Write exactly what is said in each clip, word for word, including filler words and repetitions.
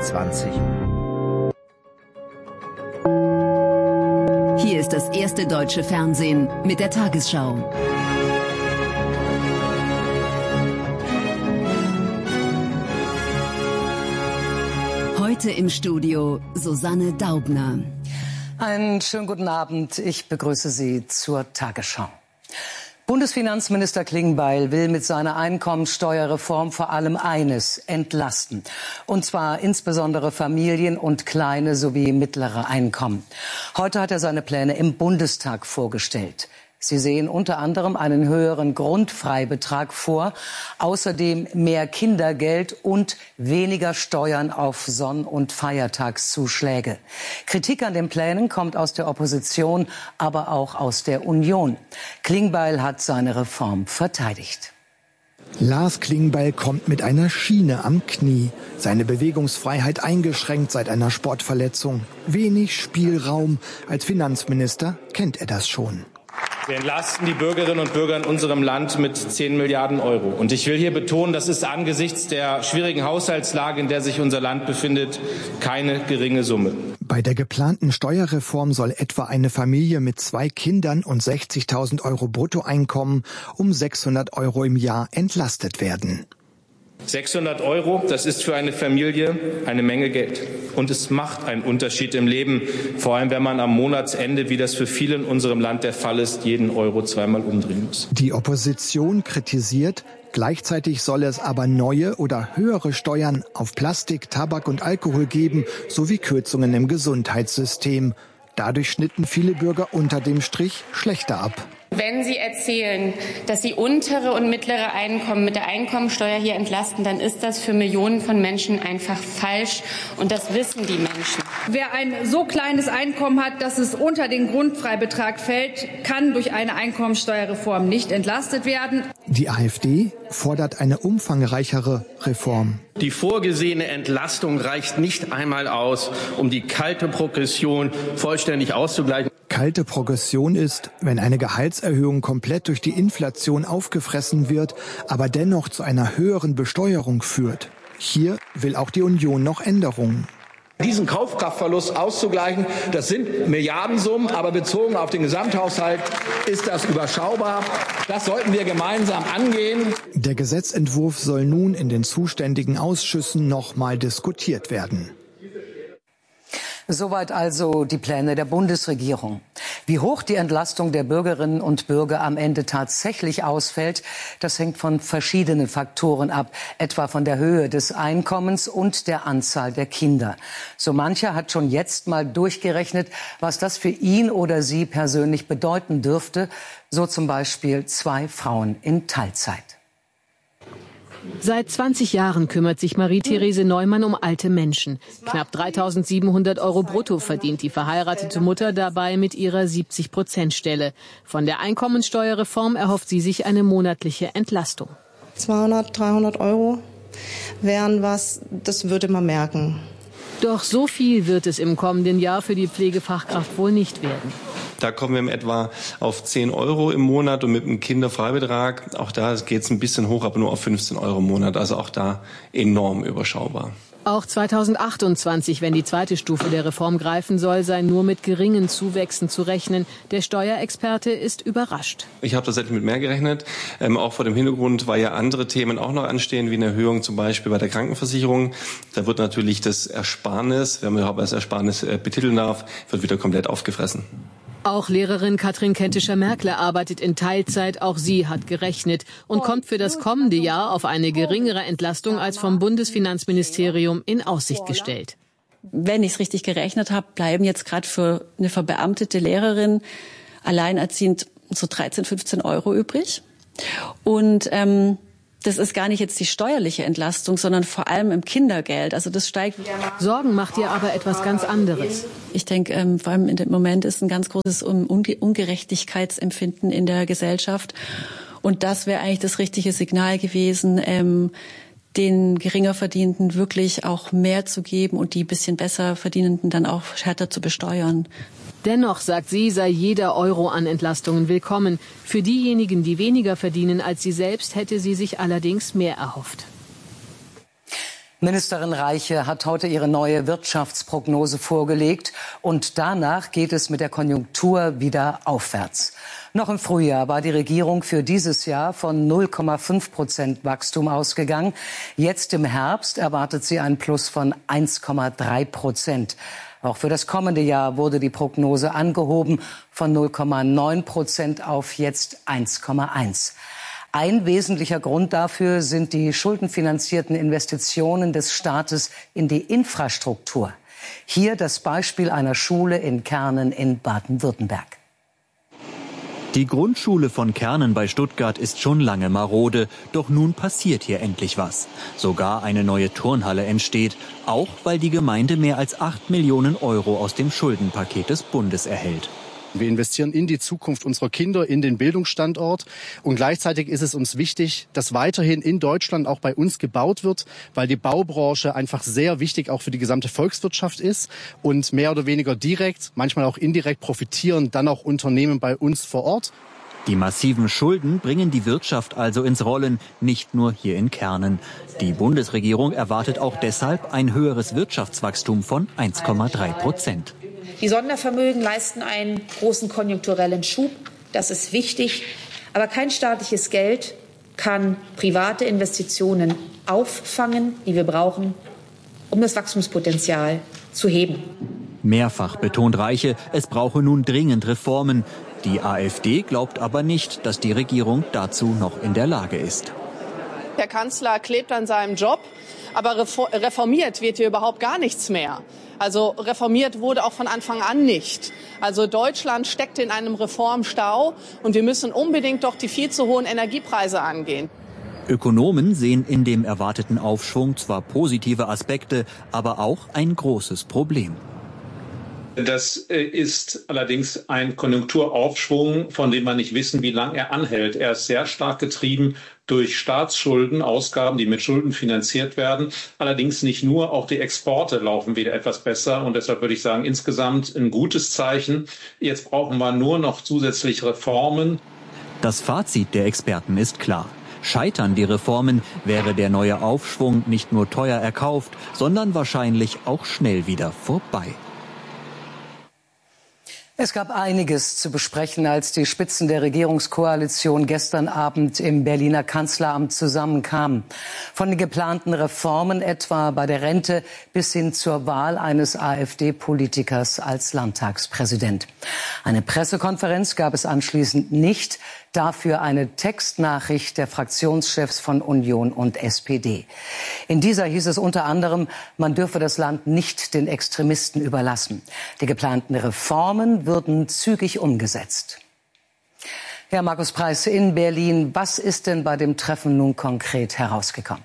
zwanzig. Hier ist das erste deutsche Fernsehen mit der Tagesschau. Heute im Studio Susanne Daubner. Einen schönen guten Abend. Ich begrüße Sie zur Tagesschau. Bundesfinanzminister Klingbeil will mit seiner Einkommensteuerreform vor allem eines: entlasten. Und zwar insbesondere Familien und kleine sowie mittlere Einkommen. Heute hat er seine Pläne im Bundestag vorgestellt. Sie sehen unter anderem einen höheren Grundfreibetrag vor, außerdem mehr Kindergeld und weniger Steuern auf Sonn- und Feiertagszuschläge. Kritik an den Plänen kommt aus der Opposition, aber auch aus der Union. Klingbeil hat seine Reform verteidigt. Lars Klingbeil kommt mit einer Schiene am Knie. Seine Bewegungsfreiheit eingeschränkt seit einer Sportverletzung. Wenig Spielraum. Als Finanzminister kennt er das schon. Wir entlasten die Bürgerinnen und Bürger in unserem Land mit zehn Milliarden Euro. Und ich will hier betonen, das ist angesichts der schwierigen Haushaltslage, in der sich unser Land befindet, keine geringe Summe. Bei der geplanten Steuerreform soll etwa eine Familie mit zwei Kindern und sechzigtausend Euro Bruttoeinkommen um sechshundert Euro im Jahr entlastet werden. sechshundert Euro, das ist für eine Familie eine Menge Geld. Und es macht einen Unterschied im Leben, vor allem wenn man am Monatsende, wie das für viele in unserem Land der Fall ist, jeden Euro zweimal umdrehen muss. Die Opposition kritisiert, gleichzeitig solle es aber neue oder höhere Steuern auf Plastik, Tabak und Alkohol geben, sowie Kürzungen im Gesundheitssystem. Dadurch schnitten viele Bürger unter dem Strich schlechter ab. Wenn Sie erzählen, dass Sie untere und mittlere Einkommen mit der Einkommensteuer hier entlasten, dann ist das für Millionen von Menschen einfach falsch. Und das wissen die Menschen. Wer ein so kleines Einkommen hat, dass es unter den Grundfreibetrag fällt, kann durch eine Einkommensteuerreform nicht entlastet werden. Die AfD fordert eine umfangreichere Reform. Die vorgesehene Entlastung reicht nicht einmal aus, um die kalte Progression vollständig auszugleichen. Kalte Progression ist, wenn eine Gehaltserhöhung komplett durch die Inflation aufgefressen wird, aber dennoch zu einer höheren Besteuerung führt. Hier will auch die Union noch Änderungen. Diesen Kaufkraftverlust auszugleichen, das sind Milliardensummen, aber bezogen auf den Gesamthaushalt ist das überschaubar. Das sollten wir gemeinsam angehen. Der Gesetzentwurf soll nun in den zuständigen Ausschüssen noch mal diskutiert werden. Soweit also die Pläne der Bundesregierung. Wie hoch die Entlastung der Bürgerinnen und Bürger am Ende tatsächlich ausfällt, das hängt von verschiedenen Faktoren ab, etwa von der Höhe des Einkommens und der Anzahl der Kinder. So mancher hat schon jetzt mal durchgerechnet, was das für ihn oder sie persönlich bedeuten dürfte, so zum Beispiel zwei Frauen in Teilzeit. Seit zwanzig Jahren kümmert sich Marie-Therese Neumann um alte Menschen. Knapp dreitausendsiebenhundert Euro brutto verdient die verheiratete Mutter dabei mit ihrer siebzig-Prozent-Stelle. Von der Einkommensteuerreform erhofft sie sich eine monatliche Entlastung. zweihundert, dreihundert Euro wären was, das würde man merken. Doch so viel wird es im kommenden Jahr für die Pflegefachkraft wohl nicht werden. Da kommen wir in etwa auf zehn Euro im Monat und mit einem Kinderfreibetrag, auch da geht es ein bisschen hoch, aber nur auf fünfzehn Euro im Monat. Also auch da enorm überschaubar. Auch zweitausendachtundzwanzig, wenn die zweite Stufe der Reform greifen soll, sei nur mit geringen Zuwächsen zu rechnen. Der Steuerexperte ist überrascht. Ich habe tatsächlich mit mehr gerechnet, ähm, auch vor dem Hintergrund, weil ja andere Themen auch noch anstehen, wie eine Erhöhung zum Beispiel bei der Krankenversicherung. Da wird natürlich das Ersparnis, wenn man überhaupt als Ersparnis äh, betiteln darf, wird wieder komplett aufgefressen. Auch Lehrerin Katrin Kentischer-Merkle arbeitet in Teilzeit. Auch sie hat gerechnet und kommt für das kommende Jahr auf eine geringere Entlastung als vom Bundesfinanzministerium in Aussicht gestellt. Wenn ich es richtig gerechnet habe, bleiben jetzt gerade für eine verbeamtete Lehrerin alleinerziehend so dreizehn, fünfzehn Euro übrig. Und ähm, das ist gar nicht jetzt die steuerliche Entlastung, sondern vor allem im Kindergeld. Also das steigt. Sorgen macht ihr aber etwas ganz anderes. Ich denke, ähm, vor allem in dem Moment ist ein ganz großes Unge- Ungerechtigkeitsempfinden in der Gesellschaft. Und das wäre eigentlich das richtige Signal gewesen, ähm, den Geringerverdienenden wirklich auch mehr zu geben und die bisschen besser Verdienenden dann auch härter zu besteuern. Dennoch, sagt sie, sei jeder Euro an Entlastungen willkommen. Für diejenigen, die weniger verdienen als sie selbst, hätte sie sich allerdings mehr erhofft. Ministerin Reiche hat heute ihre neue Wirtschaftsprognose vorgelegt und danach geht es mit der Konjunktur wieder aufwärts. Noch im Frühjahr war die Regierung für dieses Jahr von null Komma fünf Prozent Wachstum ausgegangen. Jetzt im Herbst erwartet sie ein Plus von eins Komma drei Prozent. Auch für das kommende Jahr wurde die Prognose angehoben von null Komma neun Prozent auf jetzt eins Komma eins. Ein wesentlicher Grund dafür sind die schuldenfinanzierten Investitionen des Staates in die Infrastruktur. Hier das Beispiel einer Schule in Kernen in Baden-Württemberg. Die Grundschule von Kernen bei Stuttgart ist schon lange marode, doch nun passiert hier endlich was. Sogar eine neue Turnhalle entsteht, auch weil die Gemeinde mehr als acht Millionen Euro aus dem Schuldenpaket des Bundes erhält. Wir investieren in die Zukunft unserer Kinder, in den Bildungsstandort. Und gleichzeitig ist es uns wichtig, dass weiterhin in Deutschland auch bei uns gebaut wird, weil die Baubranche einfach sehr wichtig auch für die gesamte Volkswirtschaft ist. Und mehr oder weniger direkt, manchmal auch indirekt profitieren dann auch Unternehmen bei uns vor Ort. Die massiven Schulden bringen die Wirtschaft also ins Rollen, nicht nur hier in Kernen. Die Bundesregierung erwartet auch deshalb ein höheres Wirtschaftswachstum von eins Komma drei Prozent. Die Sondervermögen leisten einen großen konjunkturellen Schub. Das ist wichtig. Aber kein staatliches Geld kann private Investitionen auffangen, die wir brauchen, um das Wachstumspotenzial zu heben. Mehrfach betont Reiche, es brauche nun dringend Reformen. Die AfD glaubt aber nicht, dass die Regierung dazu noch in der Lage ist. Der Kanzler klebt an seinem Job, aber reformiert wird hier überhaupt gar nichts mehr. Also reformiert wurde auch von Anfang an nicht. Also Deutschland steckt in einem Reformstau und wir müssen unbedingt doch die viel zu hohen Energiepreise angehen. Ökonomen sehen in dem erwarteten Aufschwung zwar positive Aspekte, aber auch ein großes Problem. Das ist allerdings ein Konjunkturaufschwung, von dem wir nicht wissen, wie lange er anhält. Er ist sehr stark getrieben durch Staatsschulden, Ausgaben, die mit Schulden finanziert werden. Allerdings nicht nur, auch die Exporte laufen wieder etwas besser. Und deshalb würde ich sagen, insgesamt ein gutes Zeichen. Jetzt brauchen wir nur noch zusätzliche Reformen. Das Fazit der Experten ist klar. Scheitern die Reformen, wäre der neue Aufschwung nicht nur teuer erkauft, sondern wahrscheinlich auch schnell wieder vorbei. Es gab einiges zu besprechen, als die Spitzen der Regierungskoalition gestern Abend im Berliner Kanzleramt zusammenkamen. Von den geplanten Reformen etwa bei der Rente bis hin zur Wahl eines AfD-Politikers als Landtagspräsident. Eine Pressekonferenz gab es anschließend nicht, dafür eine Textnachricht der Fraktionschefs von Union und S P D. In dieser hieß es unter anderem, man dürfe das Land nicht den Extremisten überlassen. Die geplanten Reformen würden zügig umgesetzt. Herr Markus Preiß in Berlin, was ist denn bei dem Treffen nun konkret herausgekommen?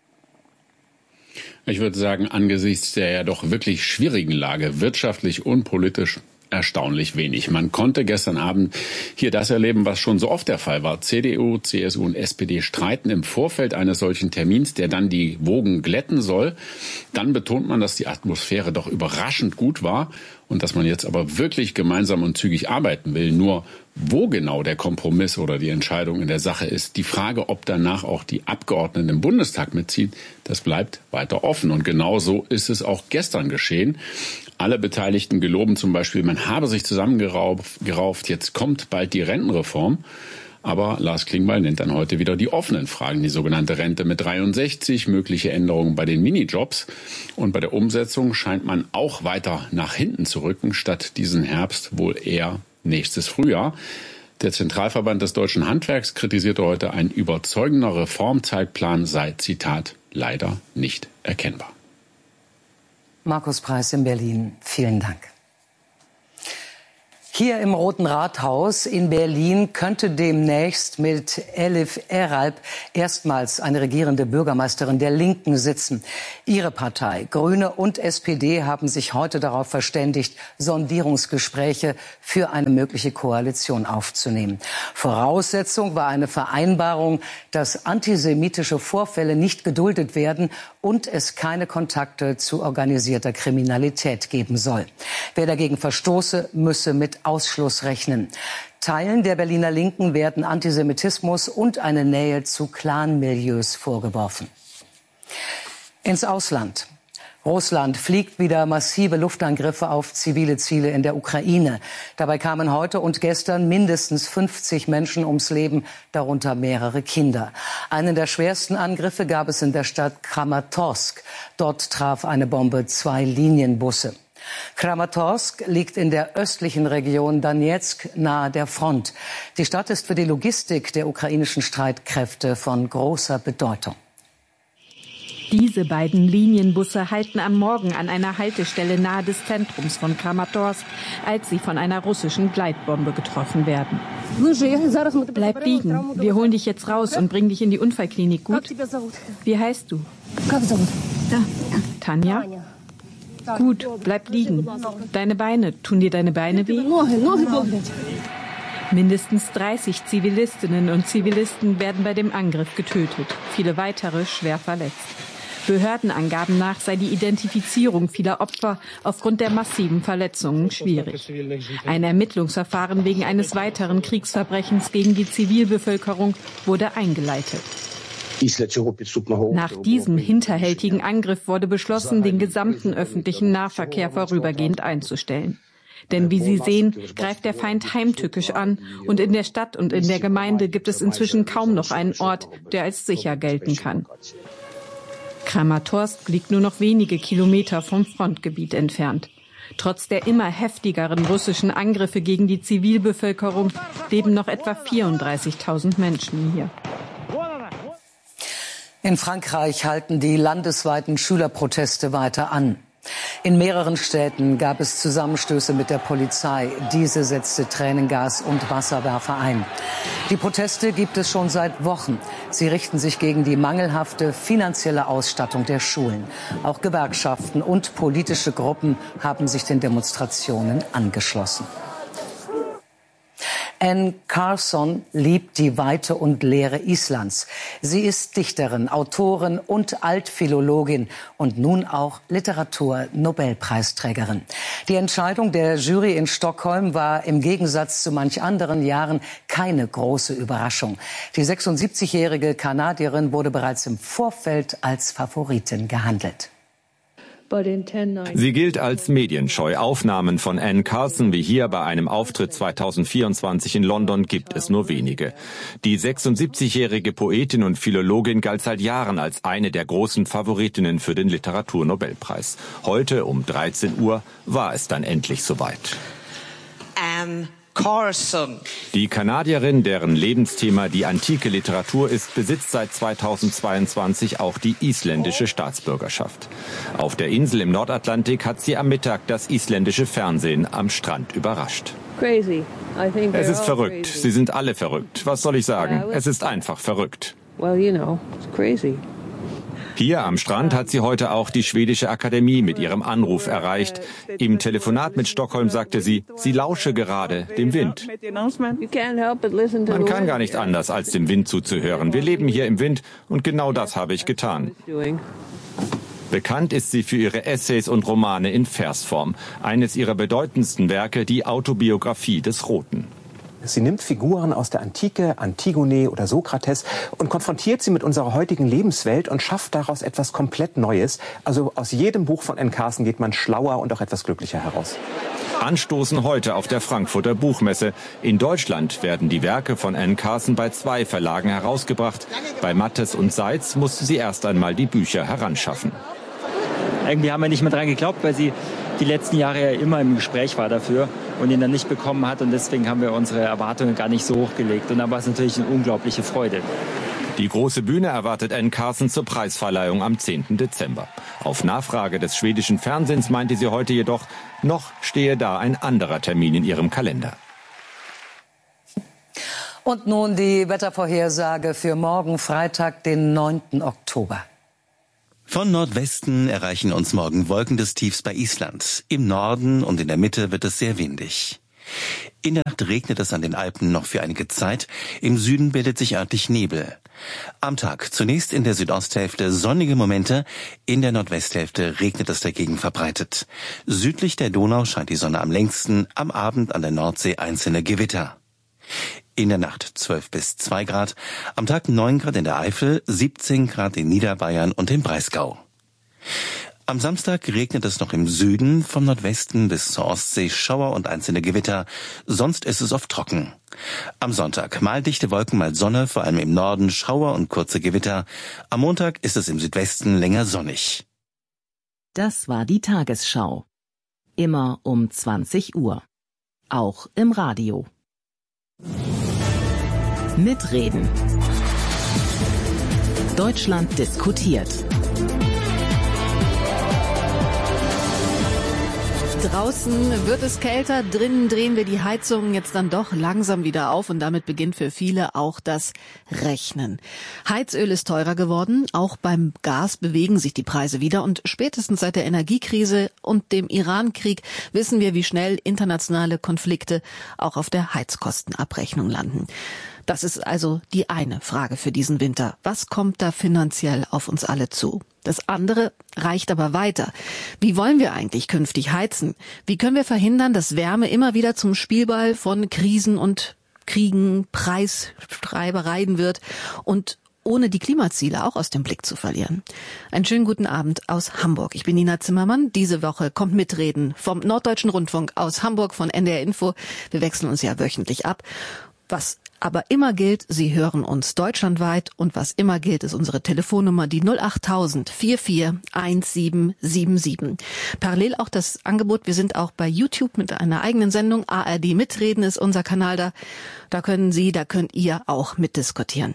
Ich würde sagen, angesichts der ja doch wirklich schwierigen Lage, wirtschaftlich und politisch, erstaunlich wenig. Man konnte gestern Abend hier das erleben, was schon so oft der Fall war. C D U, C S U und S P D streiten im Vorfeld eines solchen Termins, der dann die Wogen glätten soll. Dann betont man, dass die Atmosphäre doch überraschend gut war und dass man jetzt aber wirklich gemeinsam und zügig arbeiten will. Nur wo genau der Kompromiss oder die Entscheidung in der Sache ist, die Frage, ob danach auch die Abgeordneten im Bundestag mitziehen, das bleibt weiter offen. Und genau so ist es auch gestern geschehen. Alle Beteiligten geloben zum Beispiel, man habe sich zusammengerauft, jetzt kommt bald die Rentenreform. Aber Lars Klingbeil nennt dann heute wieder die offenen Fragen, die sogenannte Rente mit dreiundsechzig, mögliche Änderungen bei den Minijobs. Und bei der Umsetzung scheint man auch weiter nach hinten zu rücken, statt diesen Herbst wohl eher nächstes Frühjahr. Der Zentralverband des deutschen Handwerks kritisierte heute, ein überzeugender Reformzeitplan sei, Zitat, leider nicht erkennbar. Markus Preiß in Berlin, vielen Dank. Hier im Roten Rathaus in Berlin könnte demnächst mit Elif Eralp erstmals eine regierende Bürgermeisterin der Linken sitzen. Ihre Partei, Grüne und S P D haben sich heute darauf verständigt, Sondierungsgespräche für eine mögliche Koalition aufzunehmen. Voraussetzung war eine Vereinbarung, dass antisemitische Vorfälle nicht geduldet werden und es keine Kontakte zu organisierter Kriminalität geben soll. Wer dagegen verstoße, müsse mit Ausschluss rechnen. Teilen der Berliner Linken werden Antisemitismus und eine Nähe zu Clanmilieus vorgeworfen. Ins Ausland. Russland fliegt wieder massive Luftangriffe auf zivile Ziele in der Ukraine. Dabei kamen heute und gestern mindestens fünfzig Menschen ums Leben, darunter mehrere Kinder. Einen der schwersten Angriffe gab es in der Stadt Kramatorsk. Dort traf eine Bombe zwei Linienbusse. Kramatorsk liegt in der östlichen Region Donezk nahe der Front. Die Stadt ist für die Logistik der ukrainischen Streitkräfte von großer Bedeutung. Diese beiden Linienbusse halten am Morgen an einer Haltestelle nahe des Zentrums von Kramatorsk, als sie von einer russischen Gleitbombe getroffen werden. Bleib liegen. Wir holen dich jetzt raus und bringen dich in die Unfallklinik, gut? Wie heißt du? Tanja? Gut, bleib liegen. Deine Beine, tun dir deine Beine weh? Mindestens dreißig Zivilistinnen und Zivilisten werden bei dem Angriff getötet, viele weitere schwer verletzt. Behördenangaben nach sei die Identifizierung vieler Opfer aufgrund der massiven Verletzungen schwierig. Ein Ermittlungsverfahren wegen eines weiteren Kriegsverbrechens gegen die Zivilbevölkerung wurde eingeleitet. Nach diesem hinterhältigen Angriff wurde beschlossen, den gesamten öffentlichen Nahverkehr vorübergehend einzustellen. Denn wie Sie sehen, greift der Feind heimtückisch an und in der Stadt und in der Gemeinde gibt es inzwischen kaum noch einen Ort, der als sicher gelten kann. Kramatorsk liegt nur noch wenige Kilometer vom Frontgebiet entfernt. Trotz der immer heftigeren russischen Angriffe gegen die Zivilbevölkerung leben noch etwa vierunddreißigtausend Menschen hier. In Frankreich halten die landesweiten Schülerproteste weiter an. In mehreren Städten gab es Zusammenstöße mit der Polizei. Diese setzte Tränengas und Wasserwerfer ein. Die Proteste gibt es schon seit Wochen. Sie richten sich gegen die mangelhafte finanzielle Ausstattung der Schulen. Auch Gewerkschaften und politische Gruppen haben sich den Demonstrationen angeschlossen. Anne Carson liebt die Weite und Leere Islands. Sie ist Dichterin, Autorin und Altphilologin und nun auch Literatur-Nobelpreisträgerin. Die Entscheidung der Jury in Stockholm war im Gegensatz zu manch anderen Jahren keine große Überraschung. Die sechsundsiebzigjährige Kanadierin wurde bereits im Vorfeld als Favoritin gehandelt. Sie gilt als medienscheu. Aufnahmen von Anne Carson wie hier bei einem Auftritt zweitausendvierundzwanzig in London gibt es nur wenige. Die sechsundsiebzigjährige Poetin und Philologin galt seit Jahren als eine der großen Favoritinnen für den Literaturnobelpreis. Heute um dreizehn Uhr war es dann endlich soweit. Anne Carson. Die Kanadierin, deren Lebensthema die antike Literatur ist, besitzt seit zweitausendzweiundzwanzig auch die isländische Staatsbürgerschaft. Auf der Insel im Nordatlantik hat sie am Mittag das isländische Fernsehen am Strand überrascht. Crazy. I think es ist verrückt. Sie sind alle verrückt. Was soll ich sagen? Es ist einfach verrückt. Well, you know, it's crazy. Hier am Strand hat sie heute auch die schwedische Akademie mit ihrem Anruf erreicht. Im Telefonat mit Stockholm sagte sie, sie lausche gerade dem Wind. Man kann gar nicht anders, als dem Wind zuzuhören. Wir leben hier im Wind und genau das habe ich getan. Bekannt ist sie für ihre Essays und Romane in Versform. Eines ihrer bedeutendsten Werke, die Autobiografie des Roten. Sie nimmt Figuren aus der Antike, Antigone oder Sokrates, und konfrontiert sie mit unserer heutigen Lebenswelt und schafft daraus etwas komplett Neues. Also aus jedem Buch von Anne Carson geht man schlauer und auch etwas glücklicher heraus. Anstoßen heute auf der Frankfurter Buchmesse. In Deutschland werden die Werke von Anne Carson bei zwei Verlagen herausgebracht. Bei Mattes und Seitz musste sie erst einmal die Bücher heranschaffen. Irgendwie haben wir nicht mehr dran geglaubt, weil sie die letzten Jahre ja immer im Gespräch war dafür und ihn dann nicht bekommen hat. Und deswegen haben wir unsere Erwartungen gar nicht so hochgelegt. Und dann war es natürlich eine unglaubliche Freude. Die große Bühne erwartet Anne Carson zur Preisverleihung am zehnten Dezember. Auf Nachfrage des schwedischen Fernsehens meinte sie heute jedoch, noch stehe da ein anderer Termin in ihrem Kalender. Und nun die Wettervorhersage für morgen Freitag, den neunten Oktober. Von Nordwesten erreichen uns morgen Wolken des Tiefs bei Island. Im Norden und in der Mitte wird es sehr windig. In der Nacht regnet es an den Alpen noch für einige Zeit. Im Süden bildet sich örtlich Nebel. Am Tag zunächst in der Südosthälfte sonnige Momente, in der Nordwesthälfte regnet es dagegen verbreitet. Südlich der Donau scheint die Sonne am längsten, am Abend an der Nordsee einzelne Gewitter. In der Nacht zwölf bis zwei Grad, am Tag neun Grad in der Eifel, siebzehn Grad in Niederbayern und im Breisgau. Am Samstag regnet es noch im Süden, vom Nordwesten bis zur Ostsee Schauer und einzelne Gewitter, sonst ist es oft trocken. Am Sonntag mal dichte Wolken, mal Sonne, vor allem im Norden Schauer und kurze Gewitter. Am Montag ist es im Südwesten länger sonnig. Das war die Tagesschau. Immer um zwanzig Uhr. Auch im Radio. Mitreden. Deutschland diskutiert. Draußen wird es kälter, drinnen drehen wir die Heizungen jetzt dann doch langsam wieder auf und damit beginnt für viele auch das Rechnen. Heizöl ist teurer geworden, auch beim Gas bewegen sich die Preise wieder und spätestens seit der Energiekrise und dem Iran-Krieg wissen wir, wie schnell internationale Konflikte auch auf der Heizkostenabrechnung landen. Das ist also die eine Frage für diesen Winter. Was kommt da finanziell auf uns alle zu? Das andere reicht aber weiter. Wie wollen wir eigentlich künftig heizen? Wie können wir verhindern, dass Wärme immer wieder zum Spielball von Krisen und Kriegen, Preisstreibereien wird und ohne die Klimaziele auch aus dem Blick zu verlieren? Einen schönen guten Abend aus Hamburg. Ich bin Nina Zimmermann. Diese Woche kommt Mitreden vom Norddeutschen Rundfunk aus Hamburg von N D R Info. Wir wechseln uns ja wöchentlich ab. Was aber immer gilt, Sie hören uns deutschlandweit und was immer gilt, ist unsere Telefonnummer, die null achttausend vierundvierzig siebzehn. Parallel auch das Angebot, wir sind auch bei YouTube mit einer eigenen Sendung, A R D Mitreden ist unser Kanal da, da können Sie, da könnt ihr auch mitdiskutieren.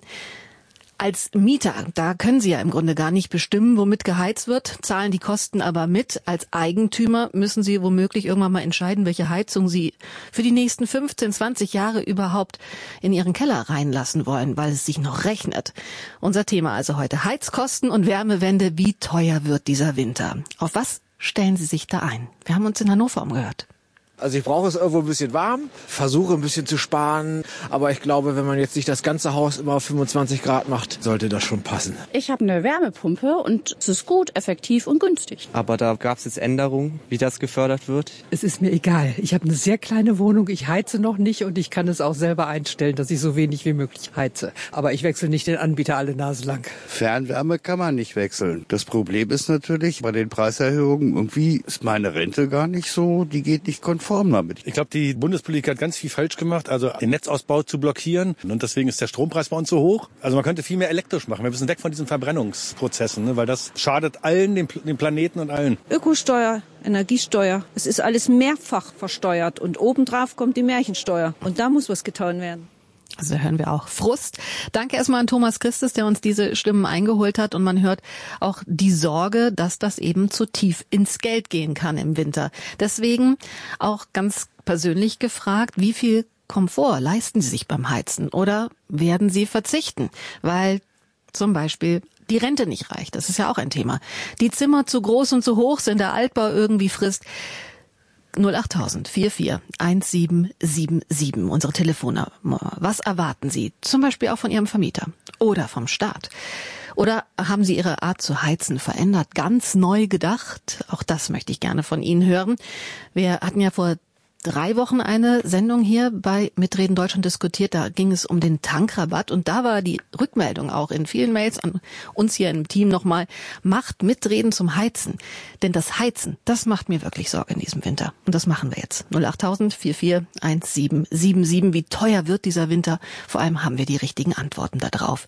Als Mieter, da können Sie ja im Grunde gar nicht bestimmen, womit geheizt wird, zahlen die Kosten aber mit. Als Eigentümer müssen Sie womöglich irgendwann mal entscheiden, welche Heizung Sie für die nächsten fünfzehn, zwanzig Jahre überhaupt in Ihren Keller reinlassen wollen, weil es sich noch rechnet. Unser Thema also heute: Heizkosten und Wärmewende. Wie teuer wird dieser Winter? Auf was stellen Sie sich da ein? Wir haben uns in Hannover umgehört. Also ich brauche es irgendwo ein bisschen warm, versuche ein bisschen zu sparen, aber ich glaube, wenn man jetzt nicht das ganze Haus immer auf fünfundzwanzig Grad macht, sollte das schon passen. Ich habe eine Wärmepumpe und es ist gut, effektiv und günstig. Aber da gab es jetzt Änderungen, wie das gefördert wird. Es ist mir egal. Ich habe eine sehr kleine Wohnung, ich heize noch nicht und ich kann es auch selber einstellen, dass ich so wenig wie möglich heize. Aber ich wechsle nicht den Anbieter alle Nase lang. Fernwärme kann man nicht wechseln. Das Problem ist natürlich, bei den Preiserhöhungen, irgendwie ist meine Rente gar nicht so, die geht nicht konform. Ich glaube, die Bundespolitik hat ganz viel falsch gemacht, also den Netzausbau zu blockieren. Und deswegen ist der Strompreis bei uns so hoch. Also man könnte viel mehr elektrisch machen. Wir müssen weg von diesen Verbrennungsprozessen, ne? Weil das schadet allen, dem, dem Planeten und allen. Ökosteuer, Energiesteuer, es ist alles mehrfach versteuert. Und obendrauf kommt die Märchensteuer. Und da muss was getan werden. Also hören wir auch Frust. Danke erstmal an Thomas Christus, der uns diese Stimmen eingeholt hat. Und man hört auch die Sorge, dass das eben zu tief ins Geld gehen kann im Winter. Deswegen auch ganz persönlich gefragt, wie viel Komfort leisten Sie sich beim Heizen oder werden Sie verzichten, weil zum Beispiel die Rente nicht reicht. Das ist ja auch ein Thema. Die Zimmer zu groß und zu hoch sind, der Altbau irgendwie frisst. null achttausend vierundvierzig siebzehn siebenundsiebzig, unsere Telefonnummer. Was erwarten Sie? Zum Beispiel auch von Ihrem Vermieter oder vom Staat? Oder haben Sie Ihre Art zu heizen verändert, ganz neu gedacht? Auch das möchte ich gerne von Ihnen hören. Wir hatten ja vor drei Wochen eine Sendung hier bei Mitreden Deutschland diskutiert. Da ging es um den Tankrabatt und da war die Rückmeldung auch in vielen Mails an uns hier im Team nochmal: Macht Mitreden zum Heizen. Denn das Heizen, das macht mir wirklich Sorge in diesem Winter. Und das machen wir jetzt. null achttausend vierundvierzig siebzehn siebenundsiebzig. Wie teuer wird dieser Winter? Vor allem haben wir die richtigen Antworten da drauf.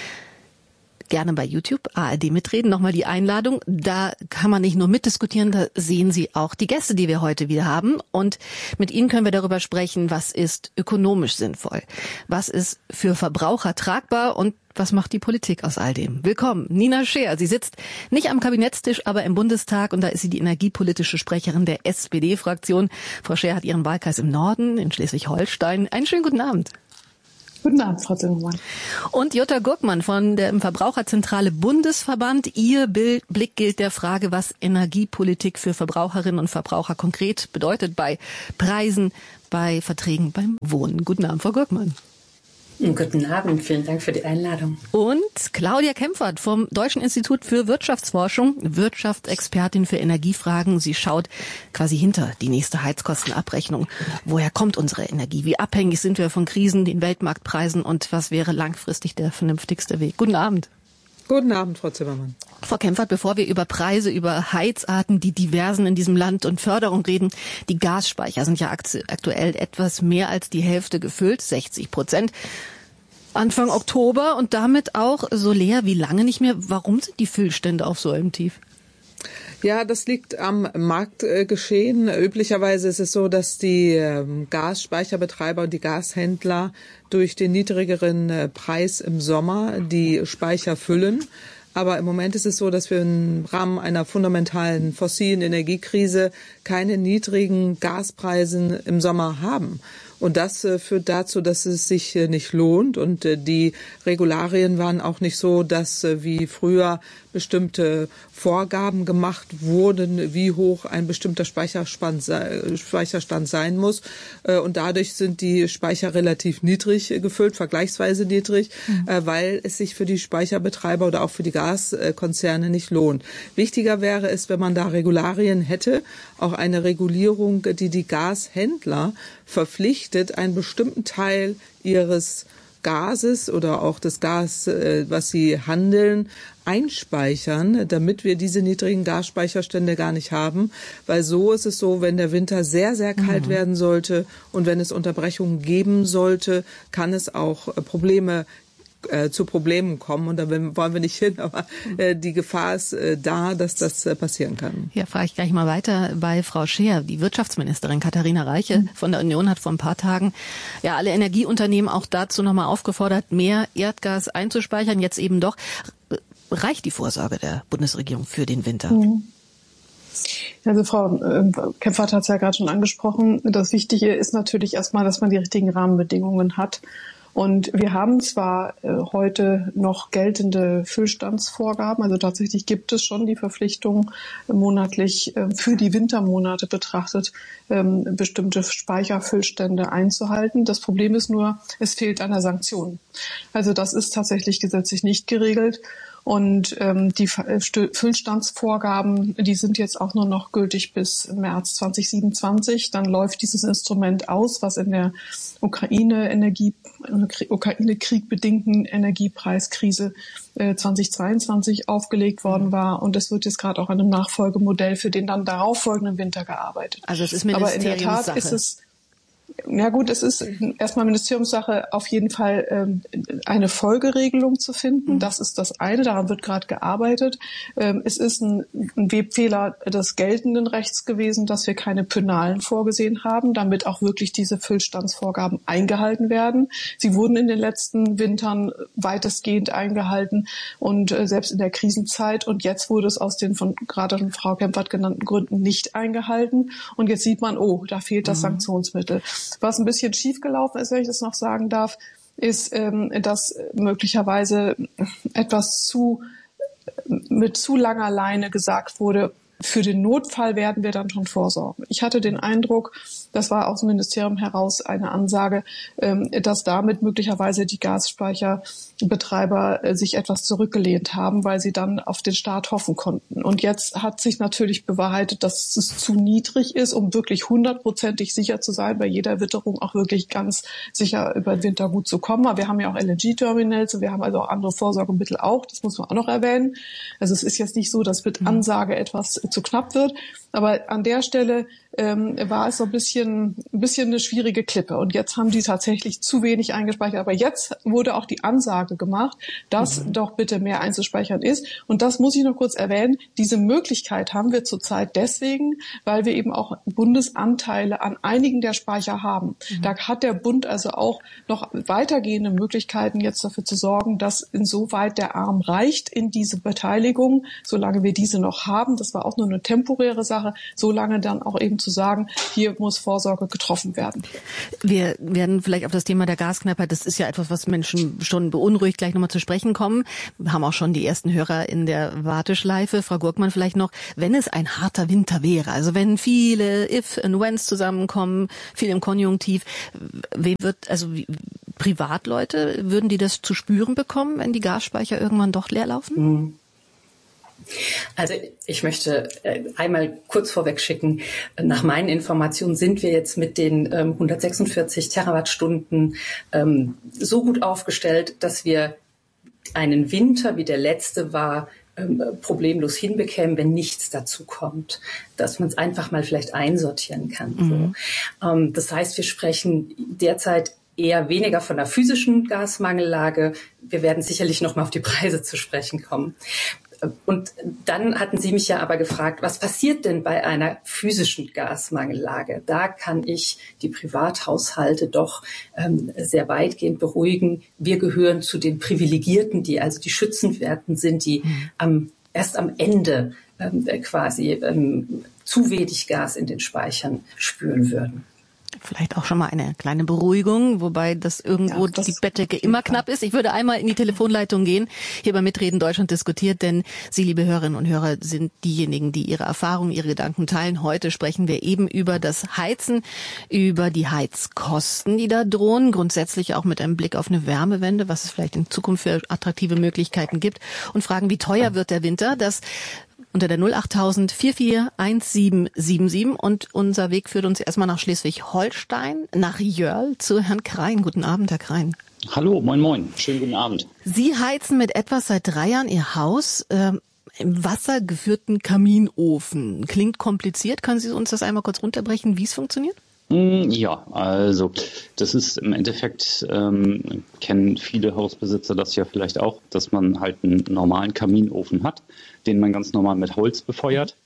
Gerne bei YouTube, A R D Mitreden, nochmal die Einladung. Da kann man nicht nur mitdiskutieren, da sehen Sie auch die Gäste, die wir heute wieder haben. Und mit Ihnen können wir darüber sprechen, was ist ökonomisch sinnvoll, was ist für Verbraucher tragbar und was macht die Politik aus all dem? Willkommen, Nina Scheer. Sie sitzt nicht am Kabinettstisch, aber im Bundestag und da ist sie die energiepolitische Sprecherin der S P D-Fraktion. Frau Scheer hat ihren Wahlkreis im Norden, in Schleswig-Holstein. Einen schönen guten Abend. Guten Abend, Frau Zimmermann. Und Jutta Gurkmann von der Verbraucherzentrale Bundesverband. Ihr Blick gilt der Frage, was Energiepolitik für Verbraucherinnen und Verbraucher konkret bedeutet bei Preisen, bei Verträgen, beim Wohnen. Guten Abend, Frau Gurkmann. Guten Abend, vielen Dank für die Einladung. Und Claudia Kempfert vom Deutschen Institut für Wirtschaftsforschung, Wirtschaftsexpertin für Energiefragen. Sie schaut quasi hinter die nächste Heizkostenabrechnung. Woher kommt unsere Energie? Wie abhängig sind wir von Krisen, den Weltmarktpreisen und was wäre langfristig der vernünftigste Weg? Guten Abend. Guten Abend, Frau Zimmermann. Frau Kempfert, bevor wir über Preise, über Heizarten, die diversen in diesem Land und Förderung reden, die Gasspeicher sind ja aktuell etwas mehr als die Hälfte gefüllt, sechzig Prozent. Anfang Oktober und damit auch so leer wie lange nicht mehr. Warum sind die Füllstände auf so einem Tief? Ja, das liegt am Marktgeschehen. Üblicherweise ist es so, dass die ähm, Gasspeicherbetreiber und die Gashändler durch den niedrigeren äh, Preis im Sommer die Speicher füllen. Aber im Moment ist es so, dass wir im Rahmen einer fundamentalen fossilen Energiekrise keine niedrigen Gaspreise im Sommer haben. Und das äh, führt dazu, dass es sich äh, nicht lohnt. Und äh, die Regularien waren auch nicht so, dass äh, wie früher bestimmte Vorgaben gemacht wurden, wie hoch ein bestimmter Speicherstand, Speicherstand sein muss. Äh, und dadurch sind die Speicher relativ niedrig äh, gefüllt, vergleichsweise niedrig, mhm. äh, weil es sich für die Speicherbetreiber oder auch für die Gaskonzerne nicht lohnt. Wichtiger wäre es, wenn man da Regularien hätte, auch eine Regulierung, die die Gashändler verpflichtet, einen bestimmten Teil ihres Gases oder auch das Gas, was sie handeln, einspeichern, damit wir diese niedrigen Gasspeicherstände gar nicht haben. Weil so ist es so, wenn der Winter sehr, sehr kalt mhm. werden sollte und wenn es Unterbrechungen geben sollte, kann es auch Probleme Äh, zu Problemen kommen und da wollen wir nicht hin, aber äh, die Gefahr ist äh, da, dass das äh, passieren kann. Ja, frage ich gleich mal weiter bei Frau Scheer. Die Wirtschaftsministerin Katharina Reiche mhm. von der Union hat vor ein paar Tagen ja alle Energieunternehmen auch dazu nochmal aufgefordert, mehr Erdgas einzuspeichern. Jetzt eben doch. Reicht die Vorsorge der Bundesregierung für den Winter? Mhm. Also Frau äh, Kempfert hat es ja gerade schon angesprochen. Das Wichtige ist natürlich erstmal, dass man die richtigen Rahmenbedingungen hat. Und wir haben zwar äh, heute noch geltende Füllstandsvorgaben, also tatsächlich gibt es schon die Verpflichtung, äh, monatlich äh, für die Wintermonate betrachtet, ähm, bestimmte Speicherfüllstände einzuhalten. Das Problem ist nur, es fehlt an der Sanktion. Also das ist tatsächlich gesetzlich nicht geregelt. Und ähm, die Füllstandsvorgaben, die sind jetzt auch nur noch gültig bis März zwanzig siebenundzwanzig. Dann läuft dieses Instrument aus, was in der Ukraine-Energie, Ukraine-Krieg bedingten Energiepreiskrise äh, zwanzig zweiundzwanzig aufgelegt worden war. Und es wird jetzt gerade auch an einem Nachfolgemodell für den dann darauffolgenden Winter gearbeitet. Also es ist Ministeriumssache. Aber in der Tat ist es Ja gut, es ist erstmal Ministeriumssache, auf jeden Fall ähm, eine Folgeregelung zu finden. Das ist das eine, daran wird gerade gearbeitet. Ähm, es ist ein, ein Webfehler des geltenden Rechts gewesen, dass wir keine Penalen vorgesehen haben, damit auch wirklich diese Füllstandsvorgaben eingehalten werden. Sie wurden in den letzten Wintern weitestgehend eingehalten und äh, selbst in der Krisenzeit. Und jetzt wurde es aus den von gerade von Frau Kempfert genannten Gründen nicht eingehalten. Und jetzt sieht man, oh, da fehlt das mhm. Sanktionsmittel. Was ein bisschen schiefgelaufen ist, wenn ich das noch sagen darf, ist, ähm, dass möglicherweise etwas zu mit zu langer Leine gesagt wurde, für den Notfall werden wir dann schon vorsorgen. Ich hatte den Eindruck, das war aus dem Ministerium heraus eine Ansage, dass damit möglicherweise die Gasspeicherbetreiber sich etwas zurückgelehnt haben, weil sie dann auf den Staat hoffen konnten. Und jetzt hat sich natürlich bewahrheitet, dass es zu niedrig ist, um wirklich hundertprozentig sicher zu sein, bei jeder Witterung auch wirklich ganz sicher über den Winter gut zu kommen. Aber wir haben ja auch L N G-Terminals und wir haben also auch andere Vorsorgemittel auch. Das muss man auch noch erwähnen. Also es ist jetzt nicht so, dass mit Ansage etwas zu knapp wird. Aber an der Stelle ähm, war es so ein bisschen, ein bisschen eine schwierige Klippe. Und jetzt haben die tatsächlich zu wenig eingespeichert. Aber jetzt wurde auch die Ansage gemacht, dass mhm. doch bitte mehr einzuspeichern ist. Und das muss ich noch kurz erwähnen. Diese Möglichkeit haben wir zurzeit deswegen, weil wir eben auch Bundesanteile an einigen der Speicher haben. Mhm. Da hat der Bund also auch noch weitergehende Möglichkeiten, jetzt dafür zu sorgen, dass insoweit der Arm reicht in diese Beteiligung, solange wir diese noch haben. Das war auch nur eine temporäre Sache, solange dann auch eben zu sagen, hier muss Vorsorge getroffen werden. Wir werden vielleicht auf das Thema der Gasknappheit, das ist ja etwas, was Menschen schon beunruhigt, gleich nochmal zu sprechen kommen. Wir haben auch schon die ersten Hörer in der Warteschleife. Frau Gurkmann vielleicht noch, wenn es ein harter Winter wäre, also wenn viele If und Whens zusammenkommen, viel im Konjunktiv, wer wird, also wie, Privatleute, würden die das zu spüren bekommen, wenn die Gasspeicher irgendwann doch leer laufen? Mhm. Also ich möchte einmal kurz vorweg schicken, nach meinen Informationen sind wir jetzt mit den ähm, hundertsechsundvierzig Terawattstunden ähm, so gut aufgestellt, dass wir einen Winter wie der letzte war, ähm, problemlos hinbekämen, wenn nichts dazu kommt, dass man es einfach mal vielleicht einsortieren kann. Mhm. So. Ähm, das heißt, wir sprechen derzeit eher weniger von einer physischen Gasmangellage. Wir werden sicherlich noch mal auf die Preise zu sprechen kommen. Und dann hatten Sie mich ja aber gefragt, was passiert denn bei einer physischen Gasmangellage? Da kann ich die Privathaushalte doch ähm, sehr weitgehend beruhigen. Wir gehören zu den Privilegierten, die also die Schützenwerten sind, die mhm. am, erst am Ende ähm, quasi ähm, zu wenig Gas in den Speichern spüren würden. Vielleicht auch schon mal eine kleine Beruhigung, wobei das irgendwo ja, das die Bettdecke immer knapp ist. Ich würde einmal in die Telefonleitung gehen, hier bei Mitreden Deutschland diskutiert, denn Sie, liebe Hörerinnen und Hörer, sind diejenigen, die Ihre Erfahrungen, Ihre Gedanken teilen. Heute sprechen wir eben über das Heizen, über die Heizkosten, die da drohen, grundsätzlich auch mit einem Blick auf eine Wärmewende, was es vielleicht in Zukunft für attraktive Möglichkeiten gibt und fragen, wie teuer wird der Winter? Das unter der null achttausend vier vier eins sieben sieben sieben und unser Weg führt uns erstmal nach Schleswig-Holstein, nach Jörl zu Herrn Krein. Guten Abend, Herr Krein. Hallo, moin moin, schönen guten Abend. Sie heizen mit etwas seit drei Jahren Ihr Haus äh, im wassergeführten Kaminofen. Klingt kompliziert, können Sie uns das einmal kurz runterbrechen, wie es funktioniert? Ja, also das ist im Endeffekt, ähm, kennen viele Hausbesitzer das ja vielleicht auch, dass man halt einen normalen Kaminofen hat, den man ganz normal mit Holz befeuert.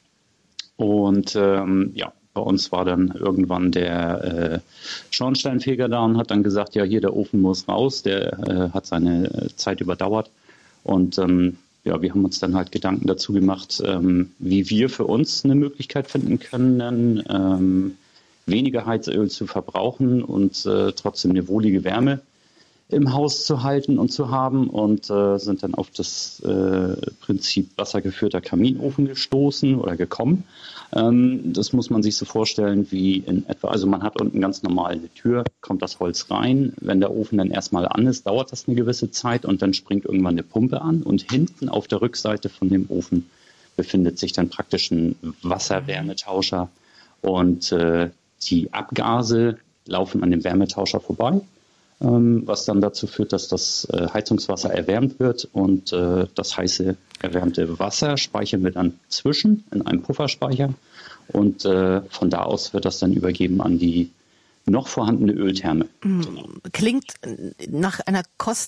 Und ähm, ja, bei uns war dann irgendwann der äh, Schornsteinfeger da und hat dann gesagt, ja hier, der Ofen muss raus, der äh, hat seine Zeit überdauert. Und ähm, ja, wir haben uns dann halt Gedanken dazu gemacht, ähm, wie wir für uns eine Möglichkeit finden können, ähm, weniger Heizöl zu verbrauchen und äh, trotzdem eine wohlige Wärme im Haus zu halten und zu haben und äh, sind dann auf das äh, Prinzip wassergeführter Kaminofen gestoßen oder gekommen. Ähm, das muss man sich so vorstellen wie in etwa, also man hat unten ganz normal eine Tür, kommt das Holz rein. Wenn der Ofen dann erstmal an ist, dauert das eine gewisse Zeit und dann springt irgendwann eine Pumpe an und hinten auf der Rückseite von dem Ofen befindet sich dann praktisch ein Wasserwärmetauscher und äh, die Abgase laufen an dem Wärmetauscher vorbei, ähm, was dann dazu führt, dass das äh, Heizungswasser erwärmt wird und äh, das heiße erwärmte Wasser speichern wir dann zwischen in einem Pufferspeicher und äh, von da aus wird das dann übergeben an die noch vorhandene Öltherme. Klingt nach einer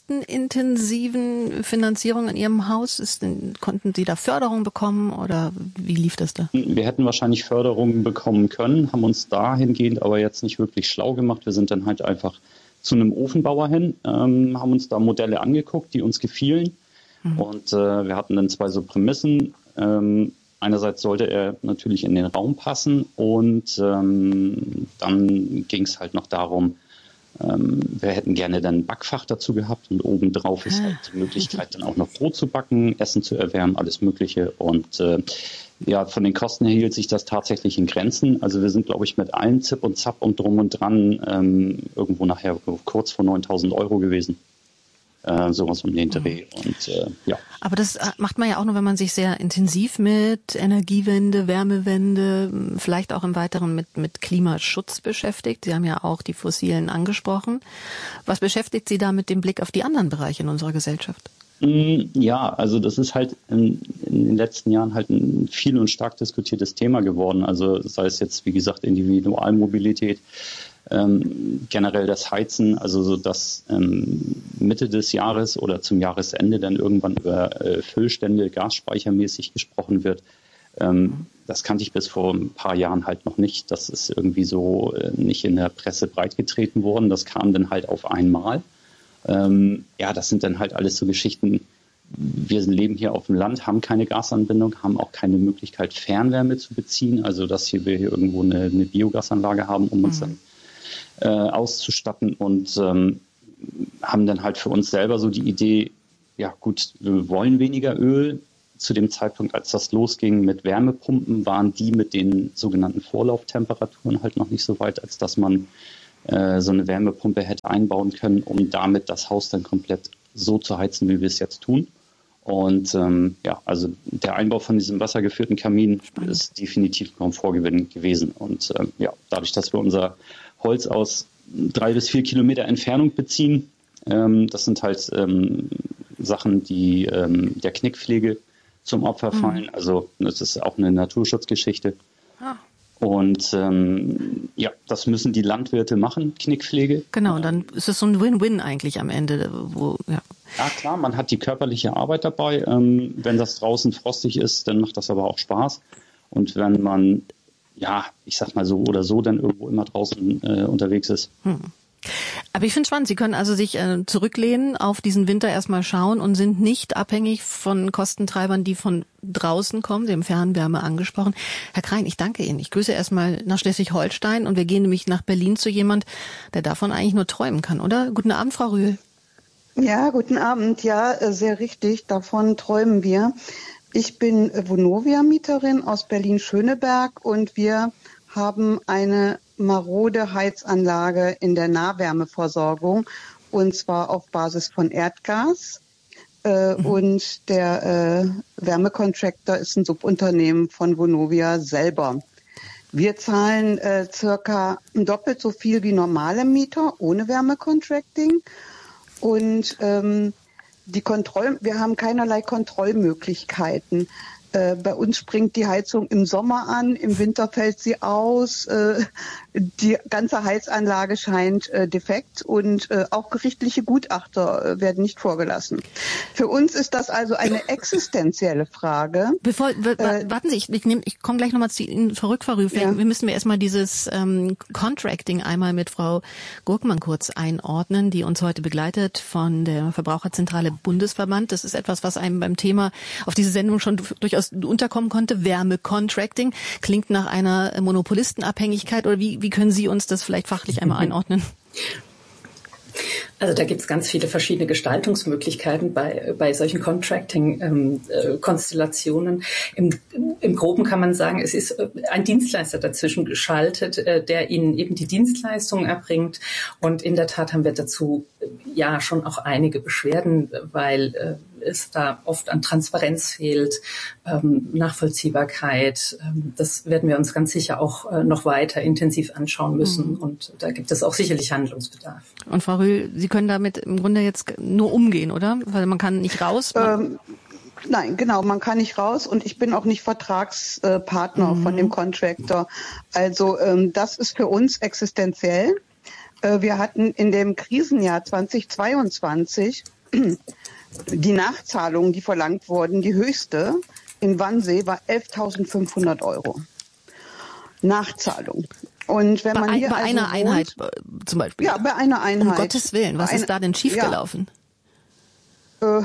kostenintensiven Finanzierung in Ihrem Haus. Ist, konnten Sie da Förderung bekommen oder wie lief das da? Wir hätten wahrscheinlich Förderungen bekommen können, haben uns dahingehend aber jetzt nicht wirklich schlau gemacht. Wir sind dann halt einfach zu einem Ofenbauer hin, ähm, haben uns da Modelle angeguckt, die uns gefielen. Mhm. Und äh, wir hatten dann zwei so Prämissen. Ähm, Einerseits sollte er natürlich in den Raum passen und ähm, dann ging es halt noch darum, ähm, wir hätten gerne dann ein Backfach dazu gehabt und obendrauf ist halt die Möglichkeit, dann auch noch Brot zu backen, Essen zu erwärmen, alles Mögliche. Und äh, ja, von den Kosten her hielt sich das tatsächlich in Grenzen. Also wir sind, glaube ich, mit allen Zip und Zap und drum und dran ähm, irgendwo nachher kurz vor neuntausend Euro gewesen. Äh, sowas um den Dreh. Und, äh, ja. Aber das macht man ja auch nur, wenn man sich sehr intensiv mit Energiewende, Wärmewende, vielleicht auch im Weiteren mit, mit Klimaschutz beschäftigt. Sie haben ja auch die Fossilen angesprochen. Was beschäftigt Sie da mit dem Blick auf die anderen Bereiche in unserer Gesellschaft? Ja, also das ist halt in, in den letzten Jahren halt ein viel und stark diskutiertes Thema geworden. Also sei es jetzt, wie gesagt, Individualmobilität, Ähm, generell das Heizen, also so dass ähm, Mitte des Jahres oder zum Jahresende dann irgendwann über äh, Füllstände gasspeichermäßig gesprochen wird. Ähm, das kannte ich bis vor ein paar Jahren halt noch nicht. Das ist irgendwie so äh, nicht in der Presse breitgetreten worden. Das kam dann halt auf einmal. Ähm, ja, das sind dann halt alles so Geschichten. Wir leben hier auf dem Land, haben keine Gasanbindung, haben auch keine Möglichkeit, Fernwärme zu beziehen. Also dass hier wir hier irgendwo eine, eine Biogasanlage haben, um uns dann Äh, auszustatten und ähm, haben dann halt für uns selber so die Idee, ja gut, wir wollen weniger Öl. Zu dem Zeitpunkt, als das losging mit Wärmepumpen, waren die mit den sogenannten Vorlauftemperaturen halt noch nicht so weit, als dass man äh, so eine Wärmepumpe hätte einbauen können, um damit das Haus dann komplett so zu heizen, wie wir es jetzt tun. Und ähm, ja, also der Einbau von diesem wassergeführten Kamin Spannend. Ist definitiv ein Komfortgewinn gewesen. Und ähm, ja, dadurch, dass wir unser Holz aus drei bis vier Kilometer Entfernung beziehen, ähm, das sind halt ähm, Sachen, die ähm, der Knickpflege zum Opfer fallen. Mhm. Also das ist auch eine Naturschutzgeschichte. Ah. Und ähm, ja, das müssen die Landwirte machen, Knickpflege. Genau, und dann ist es so ein Win-Win eigentlich am Ende. Wo, ja. ja klar, man hat die körperliche Arbeit dabei. Ähm, wenn das draußen frostig ist, dann macht das aber auch Spaß. Und wenn man, ja, ich sag mal so oder so, dann irgendwo immer draußen äh, unterwegs ist. Hm. Aber ich finde es spannend, Sie können also sich äh, zurücklehnen, auf diesen Winter erstmal schauen und sind nicht abhängig von Kostentreibern, die von draußen kommen. Sie haben Fernwärme angesprochen. Herr Krein, ich danke Ihnen. Ich grüße erstmal nach Schleswig-Holstein und wir gehen nämlich nach Berlin zu jemand, der davon eigentlich nur träumen kann, oder? Guten Abend, Frau Rühl. Ja, guten Abend. Ja, sehr richtig. Davon träumen wir. Ich bin Vonovia-Mieterin aus Berlin-Schöneberg und wir haben eine marode Heizanlage in der Nahwärmeversorgung und zwar auf Basis von Erdgas. Äh, mhm. Und der äh, Wärmecontractor ist ein Subunternehmen von Vonovia selber. Wir zahlen äh, circa doppelt so viel wie normale Mieter ohne Wärmecontracting. Und ähm, die Kontroll, wir haben keinerlei Kontrollmöglichkeiten. Äh, bei uns springt die Heizung im Sommer an, im Winter fällt sie aus. Äh, die ganze Heizanlage scheint äh, defekt und äh, auch gerichtliche Gutachter äh, werden nicht vorgelassen. Für uns ist das also eine existenzielle Frage. Bevor, w- äh, warten Sie, ich, ich, nehm, ich komme gleich nochmal zu Ihnen zurück, Frau Rühl. Ja. Wir müssen wir erstmal dieses ähm, Contracting einmal mit Frau Gurkmann kurz einordnen, die uns heute begleitet von der Verbraucherzentrale Bundesverband. Das ist etwas, was einem beim Thema auf diese Sendung schon durchaus unterkommen konnte. Wärmecontracting klingt nach einer Monopolistenabhängigkeit, oder wie, wie können Sie uns das vielleicht fachlich einmal einordnen? Also da gibt es ganz viele verschiedene Gestaltungsmöglichkeiten bei, bei solchen Contracting-Konstellationen. Ähm, äh, Im, Im Groben kann man sagen, es ist ein Dienstleister dazwischen geschaltet, äh, der Ihnen eben die Dienstleistungen erbringt. Und in der Tat haben wir dazu äh, ja schon auch einige Beschwerden, weil äh, es da oft an Transparenz fehlt, ähm, Nachvollziehbarkeit. Ähm, das werden wir uns ganz sicher auch äh, noch weiter intensiv anschauen müssen. Mhm. Und da gibt es auch sicherlich Handlungsbedarf. Und Frau Rühl, Sie können damit im Grunde jetzt nur umgehen, oder? Weil man kann nicht raus. Ähm, nein, genau, man kann nicht raus und ich bin auch nicht Vertragspartner mhm. von dem Contractor. Also ähm, das ist für uns existenziell. Äh, wir hatten in dem Krisenjahr zweitausendzweiundzwanzig die Nachzahlungen, die verlangt wurden, die höchste in Wannsee war elftausendfünfhundert Euro. Nachzahlung. Und wenn bei man hier bei also einer wohnt, Einheit zum Beispiel? Ja, bei einer Einheit. Um Gottes Willen, was ist da denn schiefgelaufen? Ja.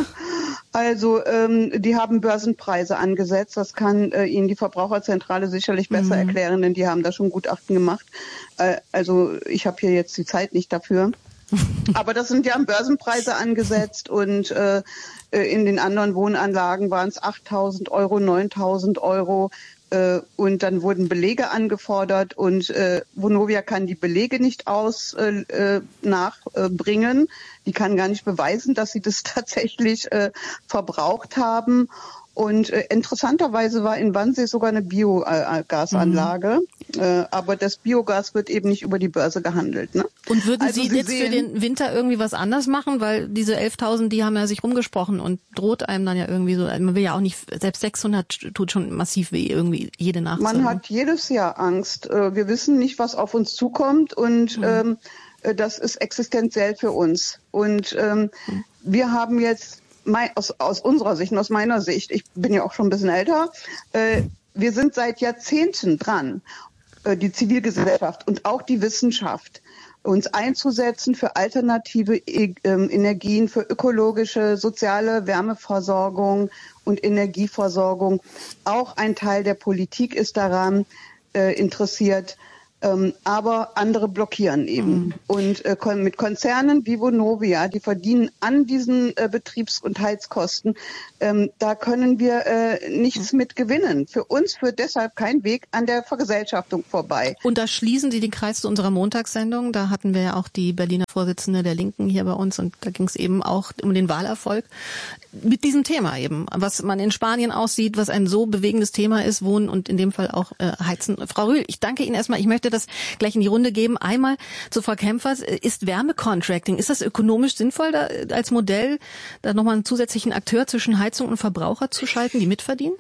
Also ähm, die haben Börsenpreise angesetzt. Das kann äh, Ihnen die Verbraucherzentrale sicherlich besser mhm. erklären, denn die haben da schon Gutachten gemacht. Äh, also ich habe hier jetzt die Zeit nicht dafür. Aber das sind ja Börsenpreise angesetzt und äh, in den anderen Wohnanlagen waren es achttausend Euro, neuntausend Euro. Äh, und dann wurden Belege angefordert und äh, Vonovia kann die Belege nicht aus äh, nachbringen. Äh, die kann gar nicht beweisen, dass sie das tatsächlich äh, verbraucht haben. Und äh, interessanterweise war in Wannsee sogar eine Biogasanlage, mhm. äh, aber das Biogas wird eben nicht über die Börse gehandelt. Ne? Und würden also Sie, Sie jetzt sehen, für den Winter irgendwie was anders machen? Weil diese elftausend, die haben ja sich rumgesprochen und droht einem dann ja irgendwie so, man will ja auch nicht, selbst sechshundert tut schon massiv weh, irgendwie jede Nachzahlung. Man hat jedes Jahr Angst. Wir wissen nicht, was auf uns zukommt und mhm. ähm, das ist existenziell für uns. Und ähm, mhm. wir haben jetzt Aus, aus unserer Sicht und aus meiner Sicht, ich bin ja auch schon ein bisschen älter, äh, wir sind seit Jahrzehnten dran, äh, die Zivilgesellschaft und auch die Wissenschaft, uns einzusetzen für alternative e- äh, Energien, für ökologische, soziale Wärmeversorgung und Energieversorgung. Auch ein Teil der Politik ist daran äh, interessiert. Ähm, aber andere blockieren eben. Mhm. Und äh, kon- mit Konzernen wie Vonovia, die verdienen an diesen äh, Betriebs- und Heizkosten, ähm, da können wir äh, nichts mhm. mit gewinnen. Für uns führt deshalb kein Weg an der Vergesellschaftung vorbei. Und da schließen Sie den Kreis zu unserer Montagssendung. Da hatten wir ja auch die Berliner Vorsitzende der Linken hier bei uns und da ging es eben auch um den Wahlerfolg. Mit diesem Thema eben, was man in Spanien aussieht, was ein so bewegendes Thema ist, Wohnen und in dem Fall auch äh, Heizen. Frau Rühl, ich danke Ihnen erstmal. Ich möchte möchte das gleich in die Runde geben. Einmal zu Frau Kempfert. Ist Wärmecontracting, ist das ökonomisch sinnvoll, da als Modell da nochmal einen zusätzlichen Akteur zwischen Heizung und Verbraucher zu schalten, die mitverdienen?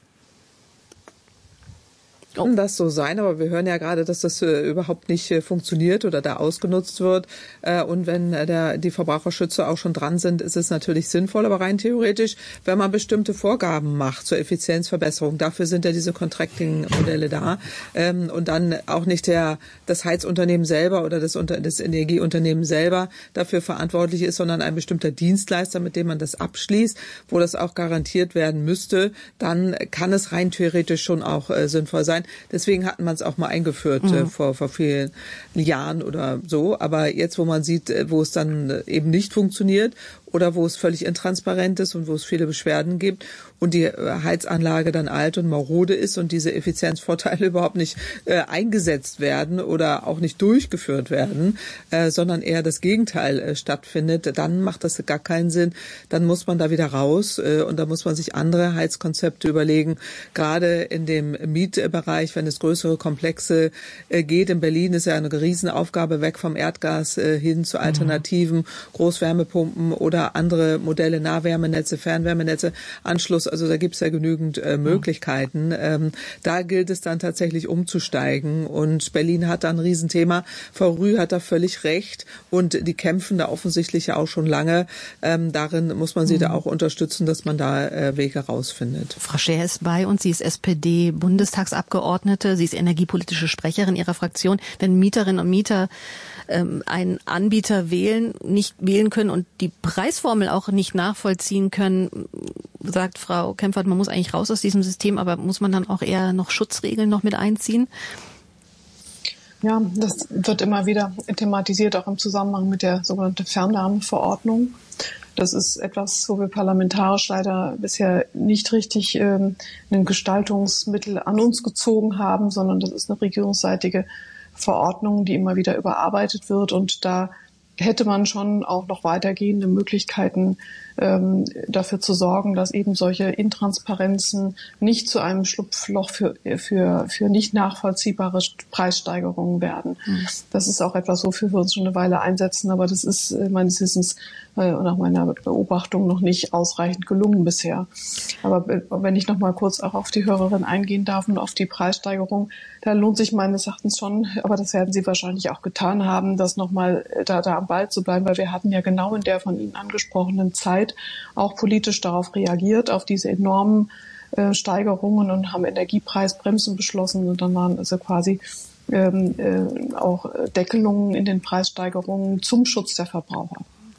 Kann das so sein, aber wir hören ja gerade, dass das äh, überhaupt nicht äh, funktioniert oder da ausgenutzt wird. Äh, und wenn äh, der, die Verbraucherschützer auch schon dran sind, ist es natürlich sinnvoll. Aber rein theoretisch, wenn man bestimmte Vorgaben macht zur Effizienzverbesserung, dafür sind ja diese Contracting-Modelle da. Ähm, und dann auch nicht der das Heizunternehmen selber oder das, Unter, das Energieunternehmen selber dafür verantwortlich ist, sondern ein bestimmter Dienstleister, mit dem man das abschließt, wo das auch garantiert werden müsste, dann kann es rein theoretisch schon auch äh, sinnvoll sein. Deswegen hatten man es auch mal eingeführt mhm. äh, vor, vor vielen Jahren oder so. Aber jetzt, wo man sieht, äh, wo es dann äh, eben nicht funktioniert oder wo es völlig intransparent ist und wo es viele Beschwerden gibt und die Heizanlage dann alt und marode ist und diese Effizienzvorteile überhaupt nicht äh, eingesetzt werden oder auch nicht durchgeführt werden, äh, sondern eher das Gegenteil äh, stattfindet, dann macht das gar keinen Sinn. Dann muss man da wieder raus äh, und da muss man sich andere Heizkonzepte überlegen. Gerade in dem Mietbereich, wenn es größere Komplexe äh, geht. In Berlin ist ja eine Riesenaufgabe, weg vom Erdgas äh, hin zu Alternativen, mhm. Großwärmepumpen oder andere Modelle, Nahwärmenetze, Fernwärmenetze, Anschluss, also da gibt es ja genügend äh, Möglichkeiten. Ähm, da gilt es dann tatsächlich umzusteigen und Berlin hat da ein Riesenthema. Frau Rüh hat da völlig recht und die kämpfen da offensichtlich ja auch schon lange. Ähm, darin muss man sie mhm. da auch unterstützen, dass man da äh, Wege rausfindet. Frau Scher ist bei uns, sie ist S P D-Bundestagsabgeordnete, sie ist energiepolitische Sprecherin ihrer Fraktion. Wenn Mieterinnen und Mieter ähm, einen Anbieter wählen, nicht wählen können und die Preisformel auch nicht nachvollziehen können, sagt Frau Kempfert, man muss eigentlich raus aus diesem System, aber muss man dann auch eher noch Schutzregeln noch mit einziehen? Ja, das wird immer wieder thematisiert, auch im Zusammenhang mit der sogenannten Fernwärmeverordnung. Das ist etwas, wo wir parlamentarisch leider bisher nicht richtig ähm, ein Gestaltungsmittel an uns gezogen haben, sondern das ist eine regierungsseitige Verordnung, die immer wieder überarbeitet wird. Und da hätte man schon auch noch weitergehende Möglichkeiten, ähm, dafür zu sorgen, dass eben solche Intransparenzen nicht zu einem Schlupfloch für, für, für nicht nachvollziehbare Preissteigerungen werden. Mhm. Das ist auch etwas, wofür wir uns schon eine Weile einsetzen, aber das ist äh, meines Wissens äh, und nach meiner Beobachtung noch nicht ausreichend gelungen bisher. Aber äh, wenn ich noch mal kurz auch auf die Hörerin eingehen darf und auf die Preissteigerung, da lohnt sich meines Erachtens schon, aber das werden Sie wahrscheinlich auch getan haben, das noch mal da, da am Ball zu bleiben, weil wir hatten ja genau in der von Ihnen angesprochenen Zeit auch politisch darauf reagiert, auf diese enormen äh, Steigerungen und haben Energiepreisbremsen beschlossen und dann waren also quasi ähm, äh, auch Deckelungen in den Preissteigerungen zum Schutz der Verbraucher.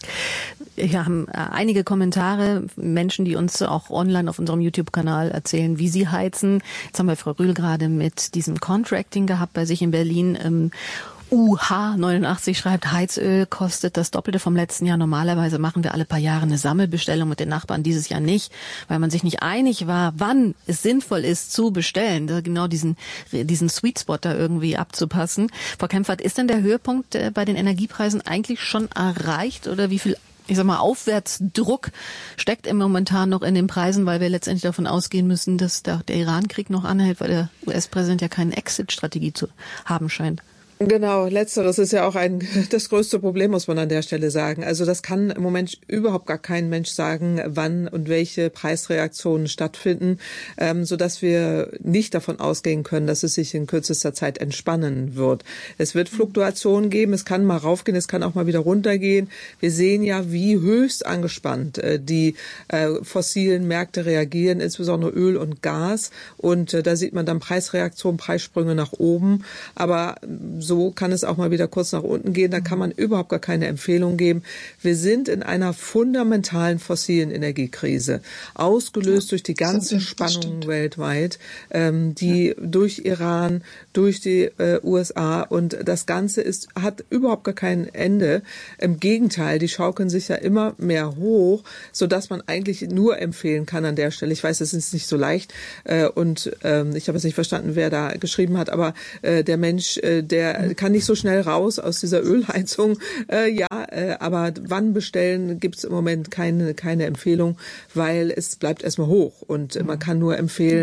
Wir haben einige Kommentare, Menschen, die uns auch online auf unserem YouTube-Kanal erzählen, wie sie heizen. Jetzt haben wir Frau Rühl gerade mit diesem Contracting gehabt bei sich in Berlin. Ähm, U H neunundachtzig schreibt, Heizöl kostet das Doppelte vom letzten Jahr. Normalerweise machen wir alle paar Jahre eine Sammelbestellung mit den Nachbarn, dieses Jahr nicht, weil man sich nicht einig war, wann es sinnvoll ist zu bestellen, genau diesen diesen Sweet Spot da irgendwie abzupassen. Frau Kempfert, ist denn der Höhepunkt bei den Energiepreisen eigentlich schon erreicht oder wie viel, ich sag mal, Aufwärtsdruck steckt im momentan noch in den Preisen, weil wir letztendlich davon ausgehen müssen, dass der, der Iran-Krieg noch anhält, weil der U S-Präsident ja keine Exit-Strategie zu haben scheint? Genau, letzteres ist ja auch ein das größte Problem, muss man an der Stelle sagen. Also das kann im Moment überhaupt gar kein Mensch sagen, wann und welche Preisreaktionen stattfinden, ähm, sodass wir nicht davon ausgehen können, dass es sich in kürzester Zeit entspannen wird. Es wird Fluktuationen geben, es kann mal raufgehen, es kann auch mal wieder runtergehen. Wir sehen ja, wie höchst angespannt äh, die äh, fossilen Märkte reagieren, insbesondere Öl und Gas. Und äh, da sieht man dann Preisreaktionen, Preissprünge nach oben. Aber so So kann es auch mal wieder kurz nach unten gehen. Da kann man überhaupt gar keine Empfehlung geben. Wir sind in einer fundamentalen fossilen Energiekrise, ausgelöst ja, durch die ganze Spannung weltweit, ähm, die ja. durch Iran, durch die äh, U S A und das Ganze ist hat überhaupt gar kein Ende. Im Gegenteil, die schaukeln sich ja immer mehr hoch, sodass man eigentlich nur empfehlen kann an der Stelle. Ich weiß, es ist nicht so leicht äh, und ähm, ich habe es nicht verstanden, wer da geschrieben hat, aber äh, der Mensch, äh, der kann nicht so schnell raus aus dieser Ölheizung. Äh, ja, äh, aber wann bestellen, gibt es im Moment keine keine Empfehlung, weil es bleibt erstmal hoch und äh, man kann nur empfehlen,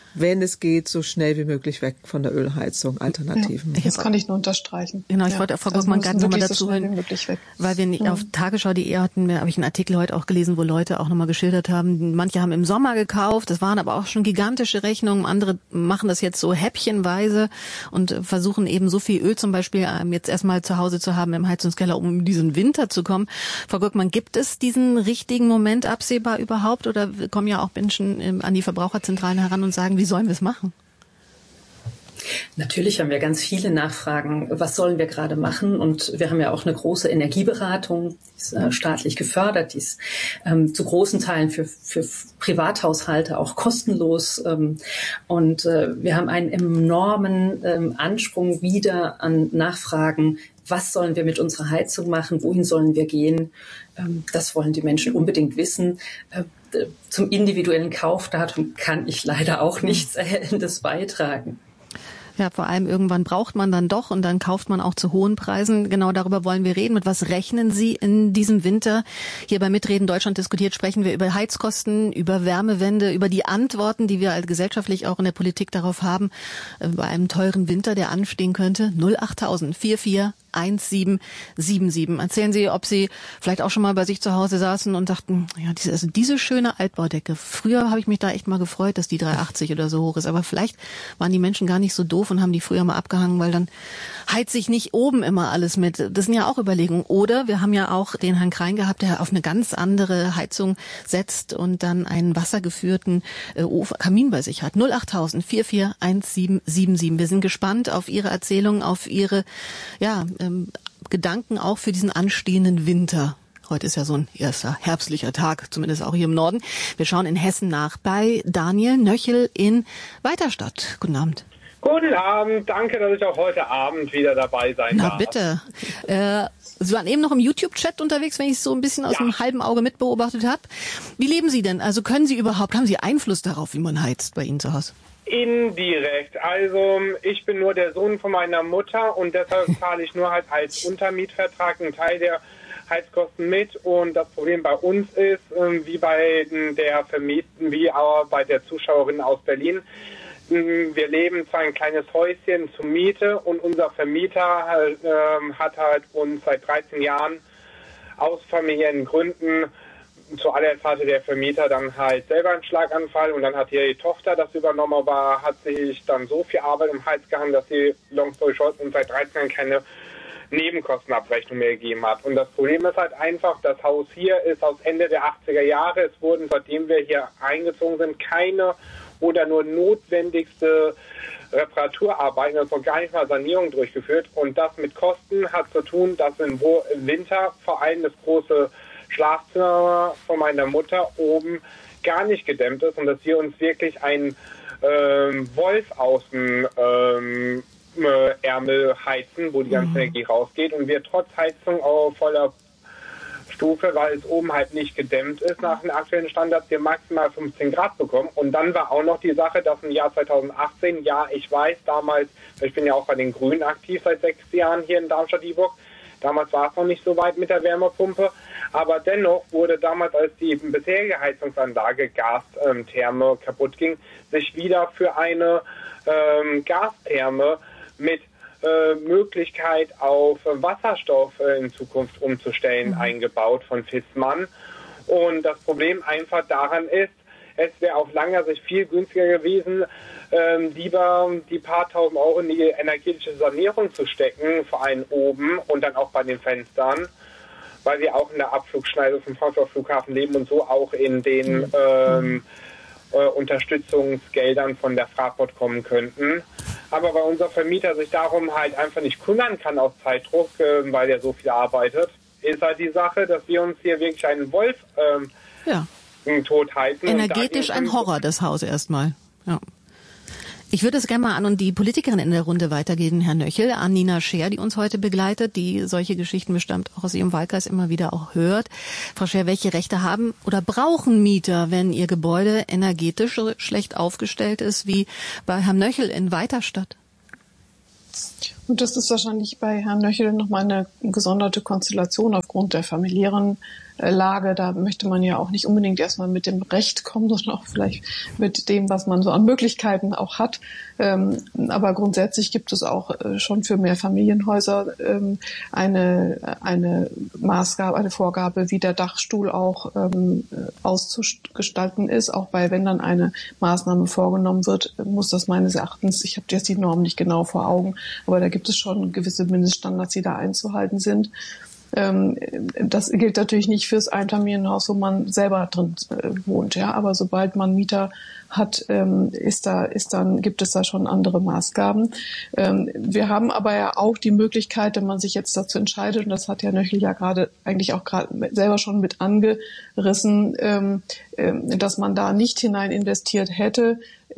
wenn es geht, so schnell wie möglich weg von der Ölheizung, Alternativen. Ja, das kann ich nur unterstreichen. Genau, ich ja, wollte Frau also Gurkmann gerade nochmal dazu so hören, weil wir nicht mhm. auf tagesschau punkt de hatten, habe ich einen Artikel heute auch gelesen, wo Leute auch nochmal geschildert haben, manche haben im Sommer gekauft, das waren aber auch schon gigantische Rechnungen, andere machen das jetzt so häppchenweise und versuchen eben so viel Öl zum Beispiel jetzt erstmal zu Hause zu haben im Heizungskeller, um in diesen Winter zu kommen. Frau Gurkmann, gibt es diesen richtigen Moment absehbar überhaupt oder kommen ja auch Menschen an die Verbraucherzentralen heran und sagen, wie sollen wir es machen? Natürlich haben wir ganz viele Nachfragen, was sollen wir gerade machen? Und wir haben ja auch eine große Energieberatung, die ist äh, staatlich gefördert, die ist ähm, zu großen Teilen für, für Privathaushalte auch kostenlos. Ähm, und äh, wir haben einen enormen ähm, Ansprung wieder an Nachfragen. Was sollen wir mit unserer Heizung machen? Wohin sollen wir gehen? Ähm, das wollen die Menschen unbedingt wissen. Äh, zum individuellen Kaufdatum kann ich leider auch nichts Erhellendes beitragen. Ja, vor allem irgendwann braucht man dann doch und dann kauft man auch zu hohen Preisen. Genau darüber wollen wir reden. Mit was rechnen Sie in diesem Winter? Hier bei Mitreden Deutschland diskutiert sprechen wir über Heizkosten, über Wärmewende, über die Antworten, die wir als gesellschaftlich auch in der Politik darauf haben, bei einem teuren Winter, der anstehen könnte. null acht tausend vier vier eins sieben sieben sieben. Erzählen Sie, ob Sie vielleicht auch schon mal bei sich zu Hause saßen und dachten, ja, diese, also diese schöne Altbaudecke. Früher habe ich mich da echt mal gefreut, dass die drei achtzig oder so hoch ist. Aber vielleicht waren die Menschen gar nicht so doof und haben die früher mal abgehangen, weil dann heizt sich nicht oben immer alles mit. Das sind ja auch Überlegungen. Oder wir haben ja auch den Herrn Krein gehabt, der auf eine ganz andere Heizung setzt und dann einen wassergeführten äh, Kamin bei sich hat. null acht tausend vier vier eins sieben sieben sieben. Wir sind gespannt auf Ihre Erzählung, auf Ihre, ja, ähm, Gedanken auch für diesen anstehenden Winter. Heute ist ja so ein erster herbstlicher Tag, zumindest auch hier im Norden. Wir schauen in Hessen nach bei Daniel Nöchel in Weiterstadt. Guten Abend. Guten Abend, danke, dass ich auch heute Abend wieder dabei sein Na, darf. Na bitte. Äh, Sie waren eben noch im YouTube-Chat unterwegs, wenn ich es so ein bisschen aus ja. dem halben Auge mitbeobachtet habe. Wie leben Sie denn? Also können Sie überhaupt, haben Sie Einfluss darauf, wie man heizt bei Ihnen zu Hause? Indirekt. Also ich bin nur der Sohn von meiner Mutter und deshalb zahle ich nur halt als Untermietvertrag einen Teil der Heizkosten mit. Und das Problem bei uns ist, wie bei der Vermieten, wie auch bei der Zuschauerin aus Berlin, wir leben zwar ein kleines Häuschen zur Miete und unser Vermieter halt, äh, hat halt uns seit dreizehn Jahren aus familiären Gründen, zuallererst hatte der Vermieter dann halt selber einen Schlaganfall und dann hat die Tochter das übernommen, aber hat sich dann so viel Arbeit im Hals gehangen, dass sie long story short uns seit dreizehn Jahren keine Nebenkostenabrechnung mehr gegeben hat. Und das Problem ist halt einfach, das Haus hier ist aus Ende der achtziger Jahre. Es wurden, seitdem wir hier eingezogen sind, keine oder nur notwendigste Reparaturarbeiten, also noch gar nicht mal Sanierung durchgeführt. Und das mit Kosten hat zu tun, dass im Winter vor allem das große Schlafzimmer von meiner Mutter oben gar nicht gedämmt ist und dass wir uns wirklich einen ähm, Wolf aus dem ähm, äh, Ärmel heizen, wo die ganze mhm. Energie rausgeht und wir trotz Heizung auf voller Stufe, weil es oben halt nicht gedämmt ist, nach den aktuellen Standards wir maximal fünfzehn Grad bekommen. Und dann war auch noch die Sache, dass im Jahr zweitausendachtzehn, ja, ich weiß, damals, ich bin ja auch bei den Grünen aktiv seit sechs Jahren hier in Darmstadt-Dieburg, damals war es noch nicht so weit mit der Wärmepumpe, aber dennoch wurde damals, als die bisherige Heizungsanlage Gastherme kaputt ging, sich wieder für eine ähm, Gastherme mit äh, Möglichkeit auf Wasserstoff äh, in Zukunft umzustellen mhm. eingebaut von Fissmann. Und das Problem einfach daran ist, es wäre auf langer Sicht viel günstiger gewesen, ähm, lieber die paar tausend Euro in die energetische Sanierung zu stecken, vor allem oben und dann auch bei den Fenstern, weil wir auch in der Abflugschneise vom Frankfurter Flughafen leben und so auch in den mhm. ähm, äh, Unterstützungsgeldern von der Fraport kommen könnten. Aber weil unser Vermieter sich darum halt einfach nicht kümmern kann aus Zeitdruck, äh, weil er so viel arbeitet, ist halt die Sache, dass wir uns hier wirklich einen Wolf ähm, ja. tot heizen. Energetisch ein Horror, das Haus erstmal. Ja. Ich würde es gerne mal an und die Politikerin in der Runde weitergeben, Herr Nöchel, an Nina Scher, die uns heute begleitet, die solche Geschichten bestimmt auch aus ihrem Wahlkreis immer wieder auch hört. Frau Scher, welche Rechte haben oder brauchen Mieter, wenn ihr Gebäude energetisch schlecht aufgestellt ist, wie bei Herrn Nöchel in Weiterstadt? Und das ist wahrscheinlich bei Herrn Nöchel nochmal eine gesonderte Konstellation aufgrund der familiären Lage. Da möchte man ja auch nicht unbedingt erstmal mit dem Recht kommen, sondern auch vielleicht mit dem, was man so an Möglichkeiten auch hat. Ähm, aber grundsätzlich gibt es auch äh, schon für Mehrfamilienhäuser ähm, eine, eine Maßgabe, eine Vorgabe, wie der Dachstuhl auch ähm, auszugestalten ist. Auch bei, wenn dann eine Maßnahme vorgenommen wird, muss das meines Erachtens, ich habe jetzt die Norm nicht genau vor Augen, aber da gibt es schon gewisse Mindeststandards, die da einzuhalten sind. Das gilt natürlich nicht fürs Einfamilienhaus, wo man selber drin wohnt, ja. Aber sobald man Mieter hat, ist da, ist dann, gibt es da schon andere Maßgaben. Wir haben aber ja auch die Möglichkeit, wenn man sich jetzt dazu entscheidet, und das hat ja Nöchel ja gerade eigentlich auch gerade selber schon mit angerissen, dass man da nicht hinein investiert hätte.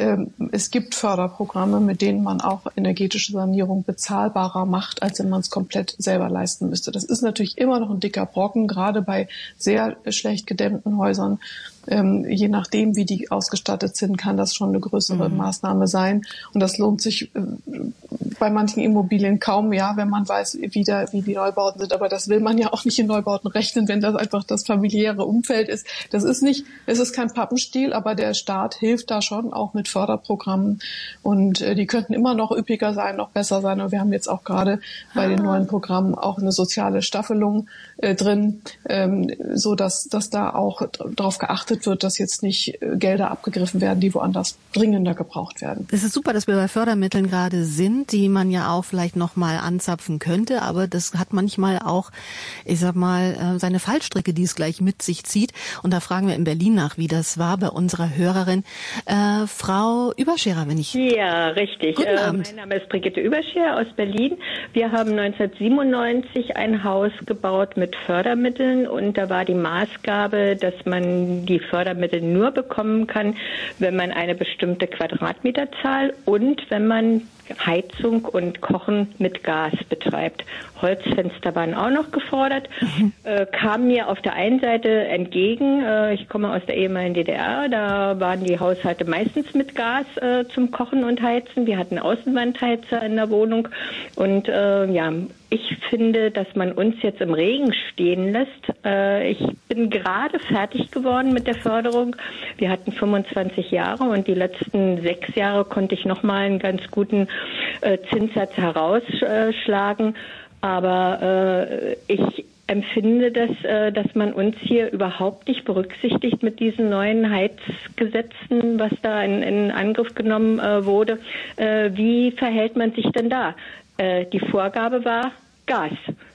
Es gibt Förderprogramme, mit denen man auch energetische Sanierung bezahlbarer macht, als wenn man es komplett selber leisten müsste. Das ist natürlich immer noch ein dicker Brocken, gerade bei sehr schlecht gedämmten Häusern. Ähm, je nachdem, wie die ausgestattet sind, kann das schon eine größere mhm. Maßnahme sein. Und das lohnt sich äh, bei manchen Immobilien kaum, ja, wenn man weiß, wie, da, wie die Neubauten sind. Aber das will man ja auch nicht in Neubauten rechnen, wenn das einfach das familiäre Umfeld ist. Das ist nicht, es ist kein Pappenstiel, aber der Staat hilft da schon auch mit Förderprogrammen. Und äh, die könnten immer noch üppiger sein, noch besser sein. Und wir haben jetzt auch gerade bei den neuen Programmen auch eine soziale Staffelung äh, drin, ähm, so dass, dass da auch darauf geachtet wird, dass jetzt nicht Gelder abgegriffen werden, die woanders dringender gebraucht werden. Es ist super, dass wir bei Fördermitteln gerade sind, die man ja auch vielleicht noch mal anzapfen könnte, aber das hat manchmal auch, ich sag mal, seine Fallstricke, die es gleich mit sich zieht. Und da fragen wir in Berlin nach, wie das war bei unserer Hörerin, äh, Frau Überscherer, wenn ich... Ja, richtig. Guten Abend. Äh, mein Name ist Brigitte Überscherer aus Berlin. Wir haben neunzehnhundertsiebenundneunzig ein Haus gebaut mit Fördermitteln und da war die Maßgabe, dass man die Fördermittel nur bekommen kann, wenn man eine bestimmte Quadratmeterzahl und wenn man Heizung und Kochen mit Gas betreibt. Holzfenster waren auch noch gefordert, mhm. äh, kam mir auf der einen Seite entgegen. Äh, ich komme aus der ehemaligen D D R, da waren die Haushalte meistens mit Gas äh, zum Kochen und Heizen. Wir hatten Außenwandheizer in der Wohnung und äh, ja, ich finde, dass man uns jetzt im Regen stehen lässt. Äh, ich bin gerade fertig geworden mit der Förderung. Wir hatten fünfundzwanzig Jahre und die letzten sechs Jahre konnte ich noch mal einen ganz guten äh, Zinssatz herausschlagen. Aber äh, ich empfinde, dass, äh, dass man uns hier überhaupt nicht berücksichtigt mit diesen neuen Heizgesetzen, was da in, in Angriff genommen äh, wurde. Äh, wie verhält man sich denn da? Äh, die Vorgabe war Gas.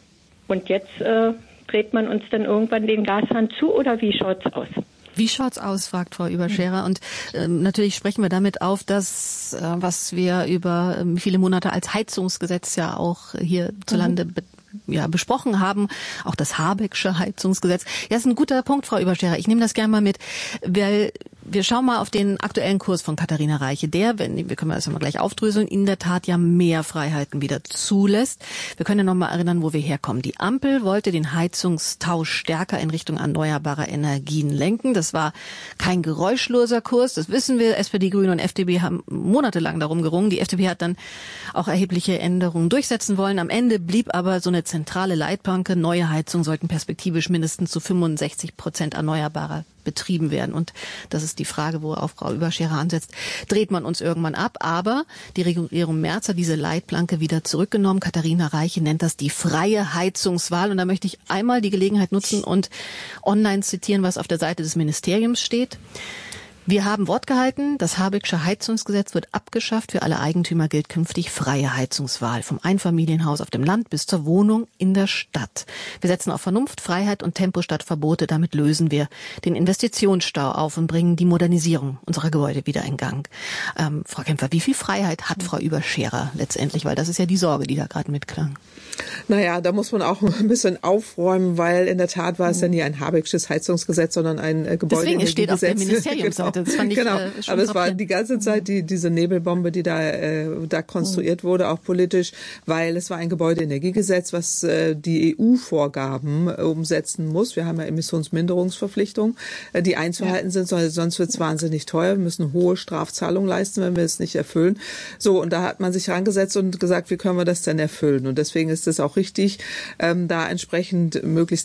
Und jetzt äh, dreht man uns dann irgendwann den Gashahn zu oder wie schaut's aus? Wie schaut's aus, fragt Frau Überscherer. Und ähm, natürlich sprechen wir damit auf, dass äh, was wir über ähm, viele Monate als Heizungsgesetz ja auch hierzulande mhm. be- ja, besprochen haben, auch das Habecksche Heizungsgesetz. Ja, das ist ein guter Punkt, Frau Überscherer. Ich nehme das gerne mal mit, weil wir schauen mal auf den aktuellen Kurs von Katharina Reiche. Der, wenn, wir können das ja mal gleich aufdröseln, in der Tat ja mehr Freiheiten wieder zulässt. Wir können ja noch mal erinnern, wo wir herkommen. Die Ampel wollte den Heizungstausch stärker in Richtung erneuerbarer Energien lenken. Das war kein geräuschloser Kurs. Das wissen wir. S P D, Grüne und F D P haben monatelang darum gerungen. Die F D P hat dann auch erhebliche Änderungen durchsetzen wollen. Am Ende blieb aber so eine zentrale Leitplanke. Neue Heizungen sollten perspektivisch mindestens zu fünfundsechzig Prozent erneuerbarer betrieben werden. Und das ist die Frage, wo auch Frau Überscherer ansetzt. Dreht man uns irgendwann ab? Aber die Regierung Merz hat diese Leitplanke wieder zurückgenommen. Katharina Reiche nennt das die freie Heizungswahl. Und da möchte ich einmal die Gelegenheit nutzen und online zitieren, was auf der Seite des Ministeriums steht. Wir haben Wort gehalten, das Habecksche Heizungsgesetz wird abgeschafft. Für alle Eigentümer gilt künftig freie Heizungswahl. Vom Einfamilienhaus auf dem Land bis zur Wohnung in der Stadt. Wir setzen auf Vernunft, Freiheit und Tempo statt Verbote. Damit lösen wir den Investitionsstau auf und bringen die Modernisierung unserer Gebäude wieder in Gang. Ähm, Frau Kempfer, wie viel Freiheit hat Frau Überscherer letztendlich? Weil das ist ja die Sorge, die da gerade mitklang. Naja, da muss man auch ein bisschen aufräumen, weil in der Tat war es ja nie ein Habecksches Heizungsgesetz, sondern ein äh, Gebäude. Deswegen, es steht auf der Ministeriumsseite. Genau. Das fand ich, genau, äh, schon aber es war die ganze Zeit die, diese Nebelbombe, die da, äh, da konstruiert mhm. wurde, auch politisch, weil es war ein Gebäudeenergiegesetz, was äh, die E U-Vorgaben äh, umsetzen muss. Wir haben ja Emissionsminderungsverpflichtungen, äh, die einzuhalten ja. sind, sonst wird es wahnsinnig teuer. Wir müssen hohe Strafzahlungen leisten, wenn wir es nicht erfüllen. So, und da hat man sich rangesetzt und gesagt, wie können wir das denn erfüllen? Und deswegen ist es auch richtig, ähm, da entsprechend möglichst